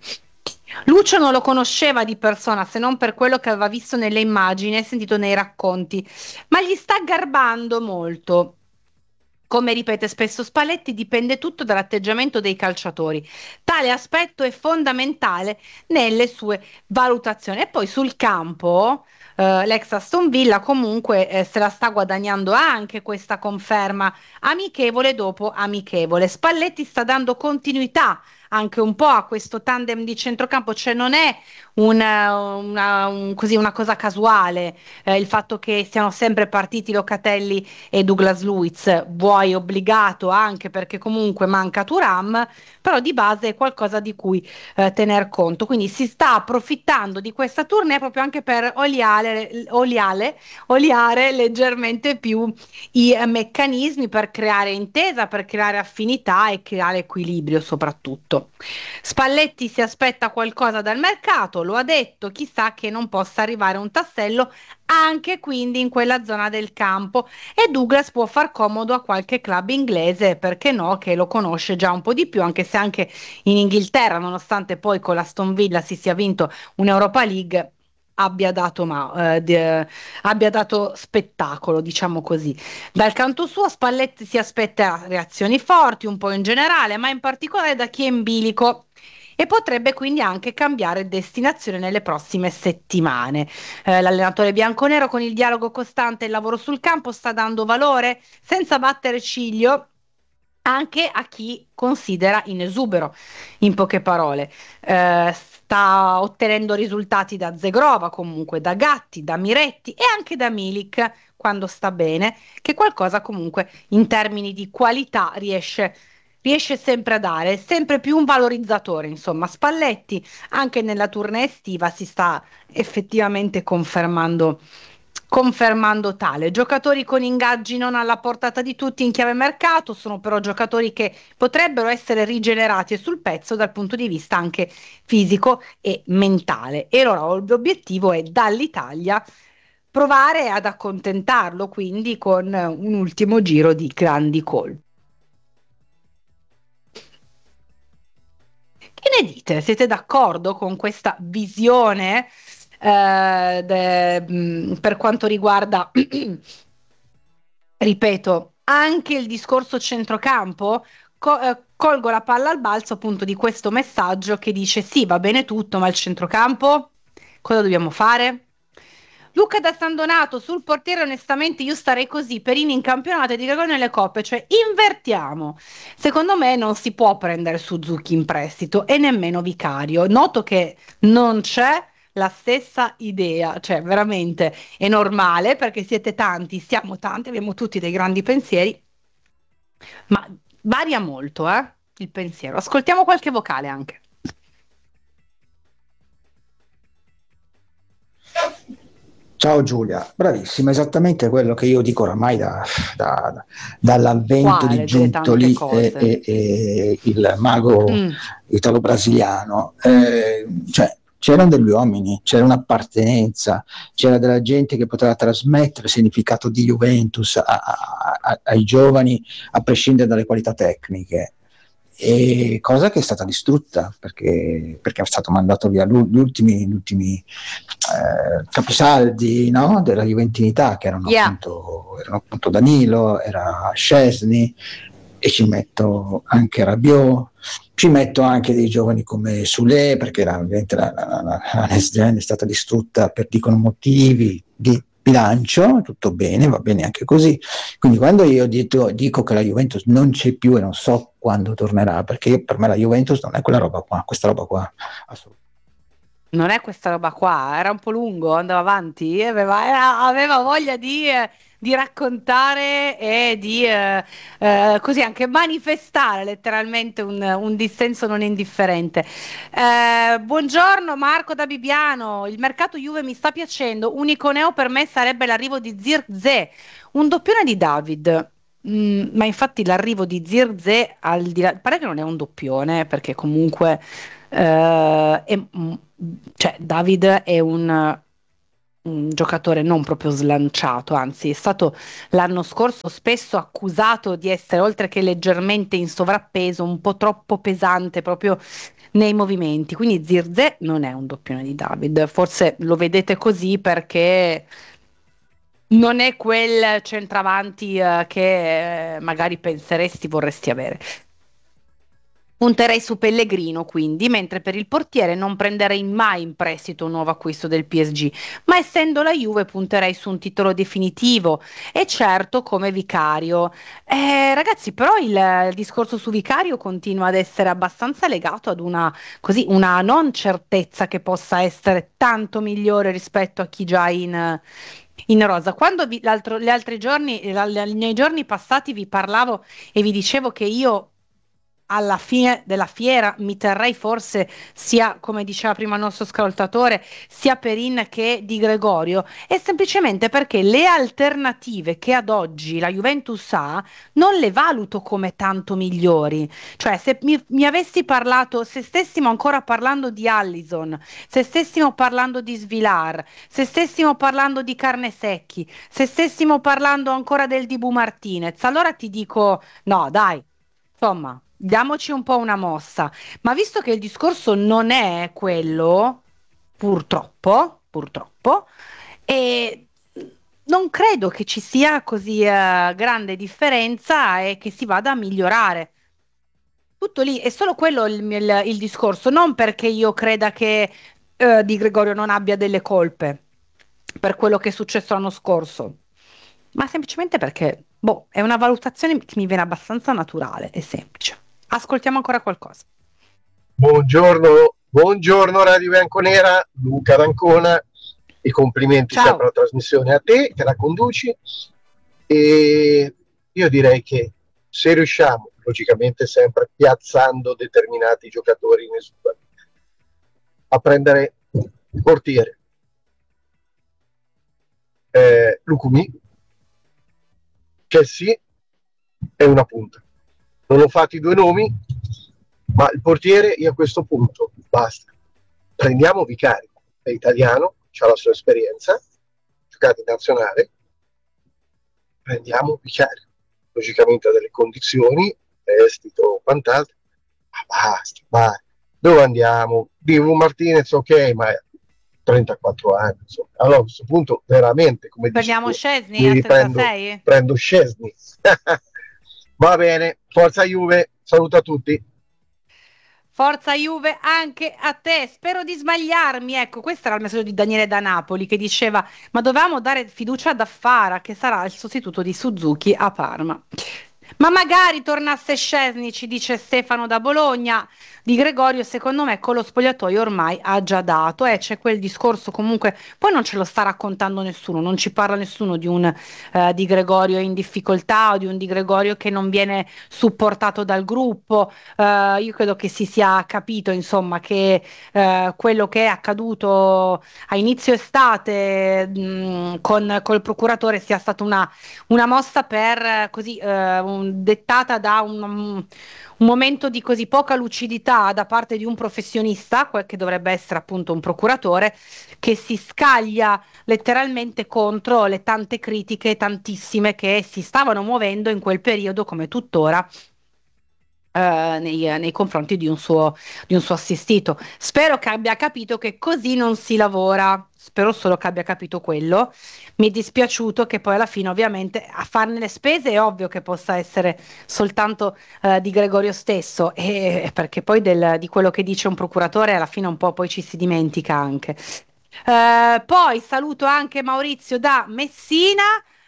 Lucio non lo conosceva di persona se non per quello che aveva visto nelle immagini e sentito nei racconti, ma gli sta garbando molto. Come ripete spesso Spalletti, dipende tutto dall'atteggiamento dei calciatori. Tale aspetto è fondamentale nelle sue valutazioni. E poi sul campo, eh, l'ex Aston Villa comunque eh, se la sta guadagnando anche questa conferma amichevole dopo amichevole. Spalletti sta dando continuità anche un po' a questo tandem di centrocampo, cioè non è una, una, un- così una cosa casuale eh, il fatto che siano sempre partiti Locatelli e Douglas Luiz, vuoi obbligato anche perché comunque manca Thuram, però di base è qualcosa di cui eh, tener conto. Quindi si sta approfittando di questa tournée proprio anche per oliare, oliale, oliare leggermente più i eh, meccanismi per creare intesa, per creare affinità e creare equilibrio soprattutto. Spalletti si aspetta qualcosa dal mercato, lo ha detto, chissà che non possa arrivare un tassello anche quindi in quella zona del campo e Douglas può far comodo a qualche club inglese, perché no, che lo conosce già un po' di più, anche se anche in Inghilterra, nonostante poi con l'Aston Villa si sia vinto un'Europa League, abbia dato, ma, eh, de- abbia dato spettacolo, diciamo così. Dal canto suo Spalletti si aspetta reazioni forti, un po' in generale, ma in particolare da chi è in bilico e potrebbe quindi anche cambiare destinazione nelle prossime settimane. Eh, l'allenatore bianconero con il dialogo costante e il lavoro sul campo sta dando valore senza battere ciglio anche a chi considera in esubero, in poche parole. Eh, sta ottenendo risultati da Zegrova, comunque da Gatti, da Miretti e anche da Milik quando sta bene, che qualcosa comunque in termini di qualità riesce, riesce sempre a dare, è sempre più un valorizzatore. Insomma, Spalletti anche nella tournée estiva si sta effettivamente confermando confermando tale. Giocatori con ingaggi non alla portata di tutti in chiave mercato, sono però giocatori che potrebbero essere rigenerati e sul pezzo dal punto di vista anche fisico e mentale. E allora l'obiettivo è dall'Italia provare ad accontentarlo, quindi con un ultimo giro di grandi colpi. Che ne dite? Siete d'accordo con questa visione eh, de- mh, per quanto riguarda, ripeto, anche il discorso centrocampo? Co- eh, colgo la palla al balzo appunto di questo messaggio che dice sì, va bene tutto, ma il centrocampo cosa dobbiamo fare? Luca da San Donato sul portiere, onestamente io starei così, Perini in campionato e Di Gregorio nelle coppe, cioè invertiamo. Secondo me non si può prendere Suzuki in prestito e nemmeno Vicario. Noto che non c'è la stessa idea, cioè veramente è normale perché siete tanti, siamo tanti, abbiamo tutti dei grandi pensieri, ma varia molto, eh, il pensiero. Ascoltiamo qualche vocale anche. Ciao Giulia, bravissima, esattamente quello che io dico oramai da, da- dall'avvento Quale di delle tante Giuntoli e, cose? e- e il mago Mm. italo-brasiliano. Eh, cioè, c'erano degli uomini, c'era un'appartenenza, c'era della gente che poteva trasmettere il significato di Juventus a- a- a- ai giovani, a prescindere dalle qualità tecniche. E cosa che è stata distrutta perché, perché è stato mandato via l'u- gli ultimi, gli ultimi eh, capisaldi, no, della juventinità che erano, Yeah. appunto, erano appunto Danilo, era Szczesny e ci metto anche Rabiot, ci metto anche dei giovani come Sule perché la, ovviamente la, la, la, la Next Gen è stata distrutta per dicono motivi di bilancio, tutto bene, va bene anche così. Quindi quando io dico, dico che la Juventus non c'è più e non so quando tornerà, perché per me la Juventus non è quella roba qua, questa roba qua assolutamente. Non è questa roba qua, era un po' lungo, andava avanti, aveva, era- aveva voglia di, eh, di raccontare e di eh, eh, così anche manifestare letteralmente un, un dissenso non indifferente. Eh, buongiorno Marco da Bibbiano, il mercato Juve mi sta piacendo, unico neo per me sarebbe l'arrivo di Zirkzee, un doppione di David. Mm, ma infatti l'arrivo di Zirkzee al di là, pare che non è un doppione perché comunque eh, è, mm, cioè David è un, un giocatore non proprio slanciato, anzi è stato l'anno scorso spesso accusato di essere oltre che leggermente in sovrappeso un po' troppo pesante proprio nei movimenti, quindi Zirkzee non è un doppione di David, forse lo vedete così perché non è quel centravanti eh, che eh, magari penseresti vorresti avere. Punterei su Pellegrino quindi, mentre per il portiere non prenderei mai in prestito un nuovo acquisto del P S G, ma essendo la Juve punterei su un titolo definitivo e certo come Vicario. Eh, ragazzi, però il, il discorso su Vicario continua ad essere abbastanza legato ad una, così, una non certezza che possa essere tanto migliore rispetto a chi già in in rosa. Quando vi, l'altro, gli altri giorni, la- la- nei giorni passati vi parlavo e vi dicevo che io alla fine della fiera mi terrei forse sia, come diceva prima il nostro ascoltatore, sia Perin che Di Gregorio, è semplicemente perché le alternative che ad oggi la Juventus ha non le valuto come tanto migliori. Cioè, se mi, mi avessi parlato, se stessimo ancora parlando di Allison, se stessimo parlando di Svilar, se stessimo parlando di Carnesecchi, se stessimo parlando ancora del Dibu Martinez, allora ti dico no, dai, insomma, diamoci un po' una mossa. Ma visto che il discorso non è quello, purtroppo, purtroppo, e non credo che ci sia così eh, grande differenza e che si vada a migliorare. Tutto lì, è solo quello il, il- il discorso, non perché io creda che eh, Di Gregorio non abbia delle colpe per quello che è successo l'anno scorso, ma semplicemente perché, boh, è una valutazione che mi viene abbastanza naturale e semplice. Ascoltiamo ancora qualcosa. Buongiorno, buongiorno Radio Bianconera, Luca d'Ancona e complimenti Ciao. sempre alla trasmissione a te che la conduci. E io direi che se riusciamo, logicamente sempre piazzando determinati giocatori in esubero, a prendere il portiere eh, Lucumi, che sì, è una punta. Non ho fatto i due nomi, ma il portiere io a questo punto basta. Prendiamo Vicario, è italiano, ha la sua esperienza, giocato in nazionale, prendiamo Vicario, logicamente ha delle condizioni, prestito, quant'altro, ma basta, basta. Dove andiamo? Divo Martinez, ok, ma trentaquattro anni, insomma. Allora a questo punto veramente, come dici Prendiamo tu, Szczesny mi a riprendo- trentasei? prendo Szczesny. Va bene, forza Juve, saluto a tutti. Forza Juve anche a te, spero di sbagliarmi. Ecco, questo era il messaggio di Daniele da Napoli che diceva: ma dovevamo dare fiducia ad Affara, che sarà il sostituto di Suzuki a Parma. Ma magari tornasse Szczesny, ci dice Stefano da Bologna. Di Gregorio, secondo me, con lo spogliatoio ormai ha già dato. E eh, c'è quel discorso comunque, poi non ce lo sta raccontando nessuno, non ci parla nessuno di un eh, Di Gregorio in difficoltà o di un Di Gregorio che non viene supportato dal gruppo. Eh, io credo che si sia capito, insomma, che eh, quello che è accaduto a inizio estate mh, con col procuratore sia stata una, una mossa per eh, così eh, un- dettata da un, un momento di così poca lucidità da parte di un professionista, quel che dovrebbe essere appunto un procuratore, che si scaglia letteralmente contro le tante critiche, tantissime, che si stavano muovendo in quel periodo come tuttora eh, nei, nei confronti di un suo, di un suo assistito. Spero che abbia capito che così non si lavora, spero solo che abbia capito quello. Mi è dispiaciuto che poi alla fine ovviamente a farne le spese è ovvio che possa essere soltanto eh, Di Gregorio stesso, e, perché poi del- di quello che dice un procuratore alla fine un po' poi ci si dimentica anche. Eh, poi saluto anche Maurizio da Messina.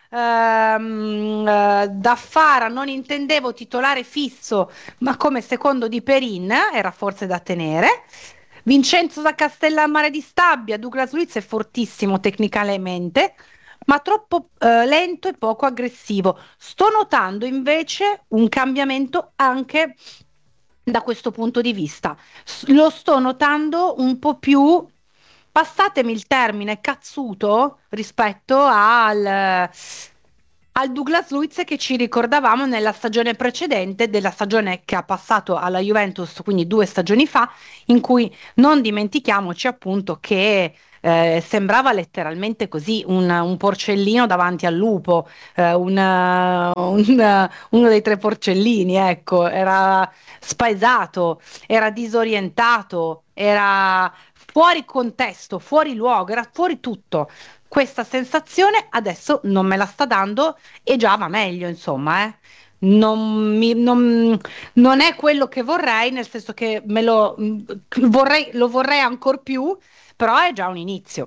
Ehm, eh, da Fara non intendevo titolare fisso, ma come secondo di Perin era forse da tenere. Vincenzo da Castellammare di Stabia, Douglas Luiz è fortissimo tecnicamente, ma troppo eh, lento e poco aggressivo. Sto notando invece un cambiamento anche da questo punto di vista. S- lo sto notando un po' più, passatemi il termine, cazzuto rispetto al, al Douglas Luiz che ci ricordavamo nella stagione precedente, della stagione che ha passato alla Juventus, quindi due stagioni fa, in cui non dimentichiamoci appunto che eh, sembrava letteralmente così un, un porcellino davanti al lupo, eh, un, un- uno dei tre porcellini, ecco, era spaesato, era disorientato, era fuori contesto, fuori luogo, era fuori tutto. Questa sensazione adesso non me la sta dando e già va meglio, insomma, eh. Non, mi- non- non è quello che vorrei, nel senso che me lo mh, vorrei, lo vorrei ancora più, però è già un inizio.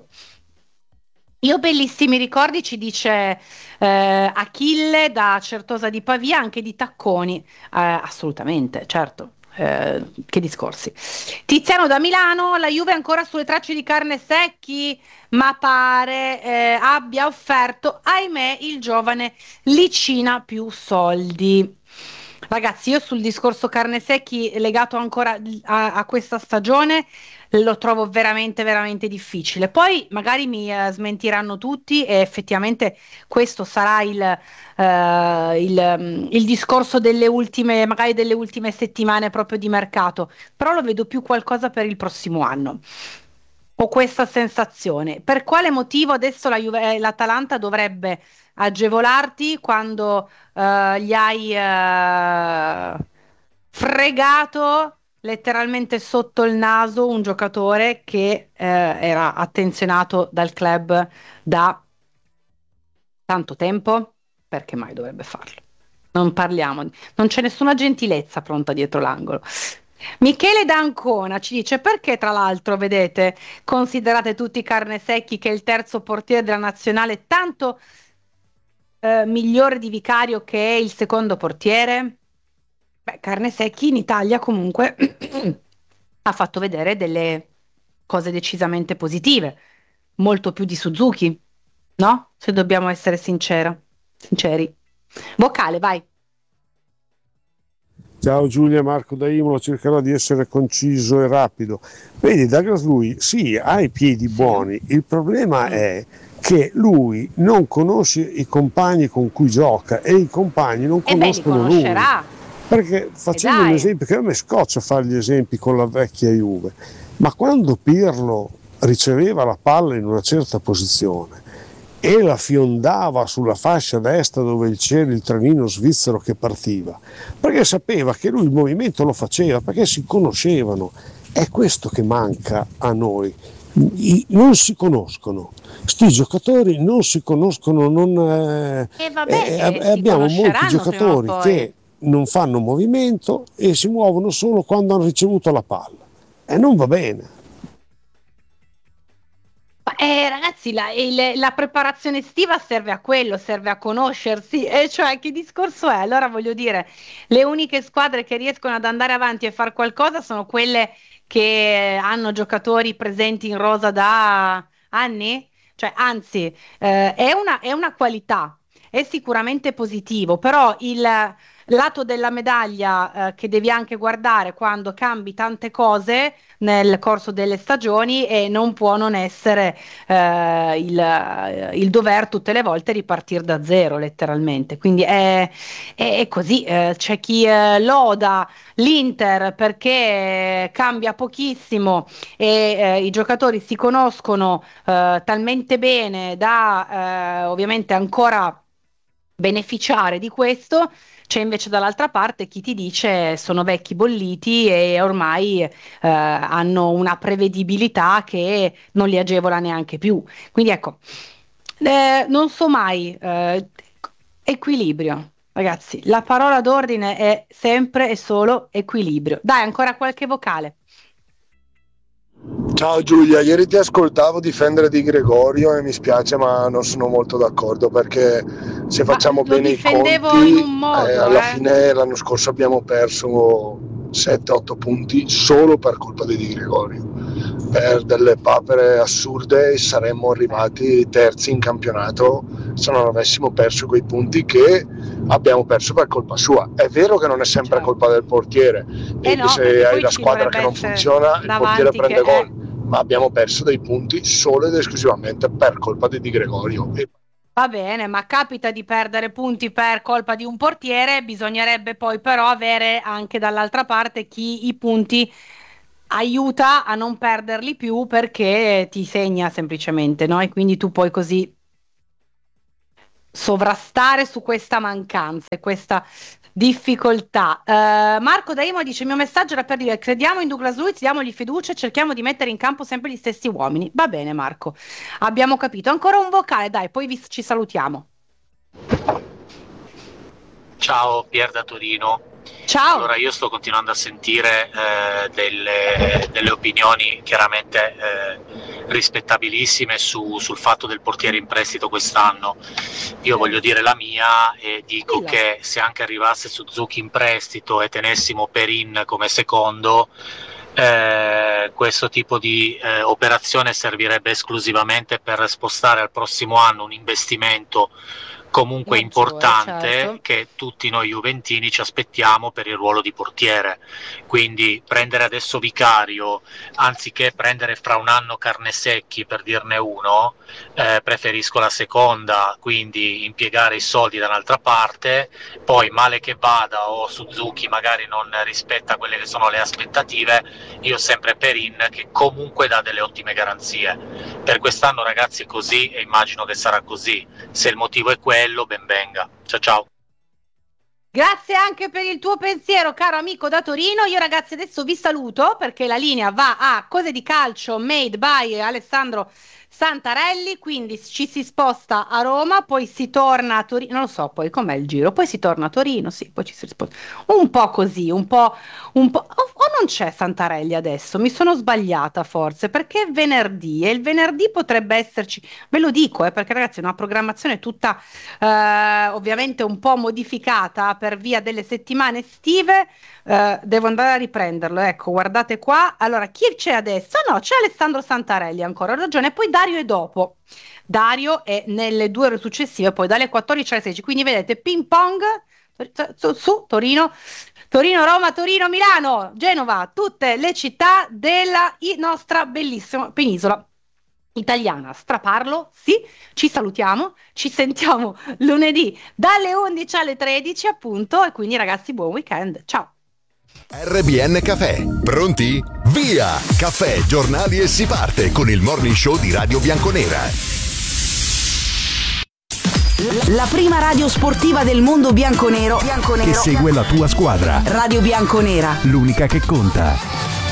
Io bellissimi ricordi, ci dice eh, Achille da Certosa di Pavia, anche di tacconi. Eh, assolutamente, certo. Eh, che discorsi. Tiziano da Milano, la Juve è ancora sulle tracce di Carnesecchi, ma pare eh, abbia offerto, ahimè, il giovane Licina più soldi. Ragazzi, io sul discorso Carnesecchi legato ancora a, a questa stagione lo trovo veramente, veramente difficile. Poi magari mi eh, smentiranno tutti e effettivamente questo sarà il, eh, il, mm, il discorso delle ultime, magari delle ultime settimane proprio di mercato, però lo vedo più qualcosa per il prossimo anno. Ho questa sensazione. Per quale motivo adesso la Juve- eh, l'Atalanta dovrebbe agevolarti quando eh, gli hai eh, fregato letteralmente sotto il naso un giocatore che eh, era attenzionato dal club da tanto tempo? Perché mai dovrebbe farlo? Non parliamo, di- non c'è nessuna gentilezza pronta dietro l'angolo. Michele D'Ancona ci dice perché tra l'altro, vedete, considerate tutti Carnesecchi che è il terzo portiere della nazionale tanto eh, migliore di Vicario che è il secondo portiere? Beh, Carnesecchi in Italia comunque ha fatto vedere delle cose decisamente positive, molto più di Suzuki, no? Se dobbiamo essere sincera, sinceri. Vocale, vai. Ciao Giulia, Marco da Imola, cercherò di essere conciso e rapido. Vedi, Douglas lui sì, ha i piedi buoni, il problema è che lui non conosce i compagni con cui gioca e i compagni non E beh, li conoscono lui. conoscerà. Perché facendo E dai. un esempio, che a me scoccia fare gli esempi con la vecchia Juve, ma quando Pirlo riceveva la palla in una certa posizione e la fiondava sulla fascia destra dove c'era il trenino svizzero che partiva, perché sapeva che lui il movimento lo faceva, perché si conoscevano. È questo che manca a noi. I- non si conoscono, sti giocatori non si conoscono, non, eh, E vabbè, e- eh, e si abbiamo molti conosceranno giocatori prima o poi. che non fanno movimento e si muovono solo quando hanno ricevuto la palla e non va bene. Ma, eh, ragazzi, la, il- la preparazione estiva serve a quello, serve a conoscersi, e cioè che discorso è? Allora voglio dire, le uniche squadre che riescono ad andare avanti e fare qualcosa sono quelle che hanno giocatori presenti in rosa da anni? Cioè, anzi, eh, è una, è una qualità, è sicuramente positivo, però il lato della medaglia, eh, che devi anche guardare quando cambi tante cose nel corso delle stagioni e non può non essere eh, il, il dover tutte le volte ripartire da zero, letteralmente. Quindi è, è- è così. Eh, c'è chi eh, loda l'Inter perché cambia pochissimo e eh, i giocatori si conoscono eh, talmente bene da eh, ovviamente ancora beneficiare di questo. C'è invece dall'altra parte chi ti dice sono vecchi bolliti e ormai eh, hanno una prevedibilità che non li agevola neanche più. Quindi ecco, eh, non so mai, eh, equilibrio. Ragazzi, la parola d'ordine è sempre e solo equilibrio. Dai, ancora qualche vocale. Ciao Giulia, ieri ti ascoltavo difendere Di Gregorio e mi spiace ma non sono molto d'accordo perché se facciamo lo bene i difendevo conti in un modo, eh, alla eh. fine l'anno scorso abbiamo perso sette otto punti solo per colpa di Di Gregorio. per delle papere assurde saremmo arrivati terzi in campionato se non avessimo perso quei punti che abbiamo perso per colpa sua. È vero che non è sempre certo. colpa del portiere e Eh che no, se hai la ci squadra che non funziona il portiere prende che, gol, eh. ma abbiamo perso dei punti solo ed esclusivamente per colpa di Di Gregorio. E Va bene, ma capita di perdere punti per colpa di un portiere, bisognerebbe poi però avere anche dall'altra parte chi i punti aiuta a non perderli più perché ti segna semplicemente, no? E quindi tu puoi così sovrastare su questa mancanza e questa difficoltà. Uh, Marco da Imo dice: il mio messaggio era per dire crediamo in Douglas Luiz, diamogli fiducia e cerchiamo di mettere in campo sempre gli stessi uomini. Va bene Marco, abbiamo capito. Ancora un vocale, dai, poi vi, ci salutiamo. Ciao Pier da Torino. Ciao. Allora io sto continuando a sentire eh, delle, delle opinioni chiaramente eh, rispettabilissime su, sul fatto del portiere in prestito quest'anno. Io eh. voglio dire la mia e dico Dilla. che se anche arrivasse Suzuki in prestito e tenessimo Perin come secondo, eh, questo tipo di eh, operazione servirebbe esclusivamente per spostare al prossimo anno un investimento comunque maggiore, importante, certo. che tutti noi juventini ci aspettiamo per il ruolo di portiere. Quindi prendere adesso Vicario anziché prendere fra un anno Carnesecchi, per dirne uno, eh, preferisco la seconda, quindi impiegare i soldi da un'altra parte. Poi male che vada o Suzuki magari non rispetta quelle che sono le aspettative, io sempre Perin che comunque dà delle ottime garanzie. Per quest'anno ragazzi è così e immagino che sarà così. Se il motivo è quello, ben venga. Ciao ciao. Grazie anche per il tuo pensiero, caro amico da Torino. Io ragazzi adesso vi saluto perché la linea va a Cose di Calcio made by Alessandro Santarelli, quindi ci si sposta a Roma, poi si torna a Torino, non lo so poi com'è il giro, poi si torna a Torino, sì, poi ci si sposta, un po' così, un po', un po', o, o non c'è Santarelli adesso, mi sono sbagliata forse, perché è venerdì e il venerdì potrebbe esserci, ve lo dico, eh, perché ragazzi è una programmazione tutta eh, ovviamente un po' modificata per via delle settimane estive. Uh, devo andare a riprenderlo, ecco, guardate qua. Allora, chi c'è adesso? No, c'è Alessandro Santarelli ancora, ho ragione, poi Dario è dopo. Dario è nelle due ore successive, poi dalle quattordici alle sedici, quindi vedete ping pong su, su Torino, Torino, Roma, Torino, Milano, Genova, tutte le città della nostra bellissima penisola italiana. Straparlo, sì, ci salutiamo, ci sentiamo lunedì dalle undici alle tredici appunto, e quindi ragazzi buon weekend, ciao. R B N Caffè, pronti? Via! Caffè, giornali e si parte con il morning show di Radio Bianconera. La prima radio sportiva del mondo bianconero, bianconero che segue la tua squadra. Radio Bianconera, l'unica che conta.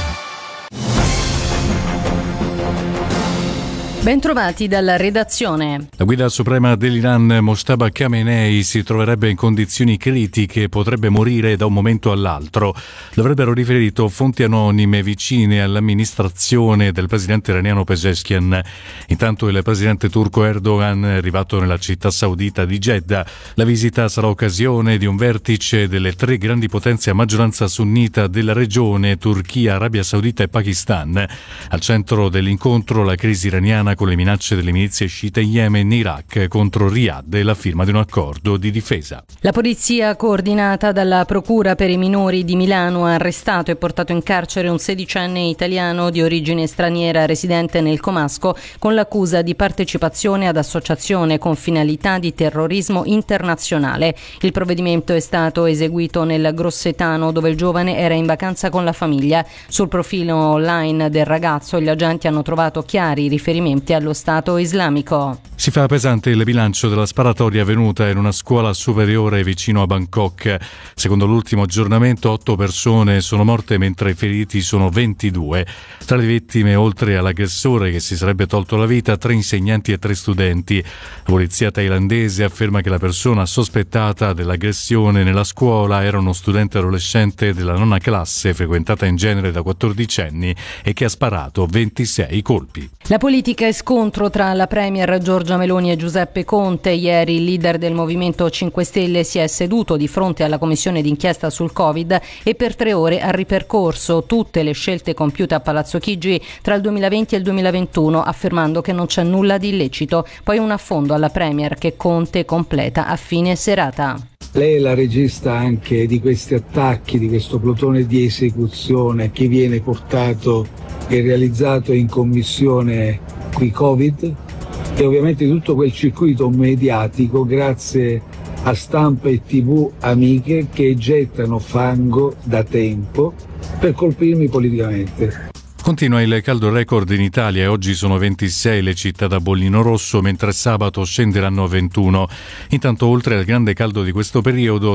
Bentrovati dalla redazione. La guida suprema dell'Iran, Mojtaba Khamenei, si troverebbe in condizioni critiche e potrebbe morire da un momento all'altro. Lo avrebbero riferito fonti anonime vicine all'amministrazione del presidente iraniano Pezeshkian. Intanto il presidente turco Erdogan è arrivato nella città saudita di Jeddah. La visita sarà occasione di un vertice delle tre grandi potenze a maggioranza sunnita della regione, Turchia, Arabia Saudita e Pakistan. Al centro dell'incontro la crisi iraniana con le minacce delle milizie sciite in Yemen e Iraq contro Riyadh e la firma di un accordo di difesa. La polizia coordinata dalla Procura per i minori di Milano ha arrestato e portato in carcere un sedicenne italiano di origine straniera residente nel Comasco con l'accusa di partecipazione ad associazione con finalità di terrorismo internazionale. Il provvedimento è stato eseguito nel Grossetano, dove il giovane era in vacanza con la famiglia. Sul profilo online del ragazzo gli agenti hanno trovato chiari riferimenti allo Stato islamico. Si fa pesante il bilancio della sparatoria avvenuta in una scuola superiore vicino a Bangkok. Secondo l'ultimo aggiornamento, otto persone sono morte mentre i feriti sono ventidue. Tra le vittime, oltre all'aggressore che si sarebbe tolto la vita, tre insegnanti e tre studenti. La polizia thailandese afferma che la persona sospettata dell'aggressione nella scuola era uno studente adolescente della nona classe, frequentata in genere da quattordicenni, e che ha sparato ventisei colpi. La politica scontro tra la premier Giorgia Meloni e Giuseppe Conte. Ieri il leader del Movimento cinque Stelle si è seduto di fronte alla commissione d'inchiesta sul Covid e per tre ore ha ripercorso tutte le scelte compiute a Palazzo Chigi tra il duemilaventi e il duemilaventuno, affermando che non c'è nulla di illecito. Poi un affondo alla premier che Conte completa a fine serata. Lei è la regista anche di questi attacchi, di questo plotone di esecuzione che viene portato e realizzato in commissione qui Covid, e ovviamente tutto quel circuito mediatico grazie a stampa e tivù amiche che gettano fango da tempo per colpirmi politicamente. Continua il caldo record in Italia e oggi sono ventisei le città da bollino rosso, mentre sabato scenderanno a ventuno. Intanto, oltre al grande caldo di questo periodo,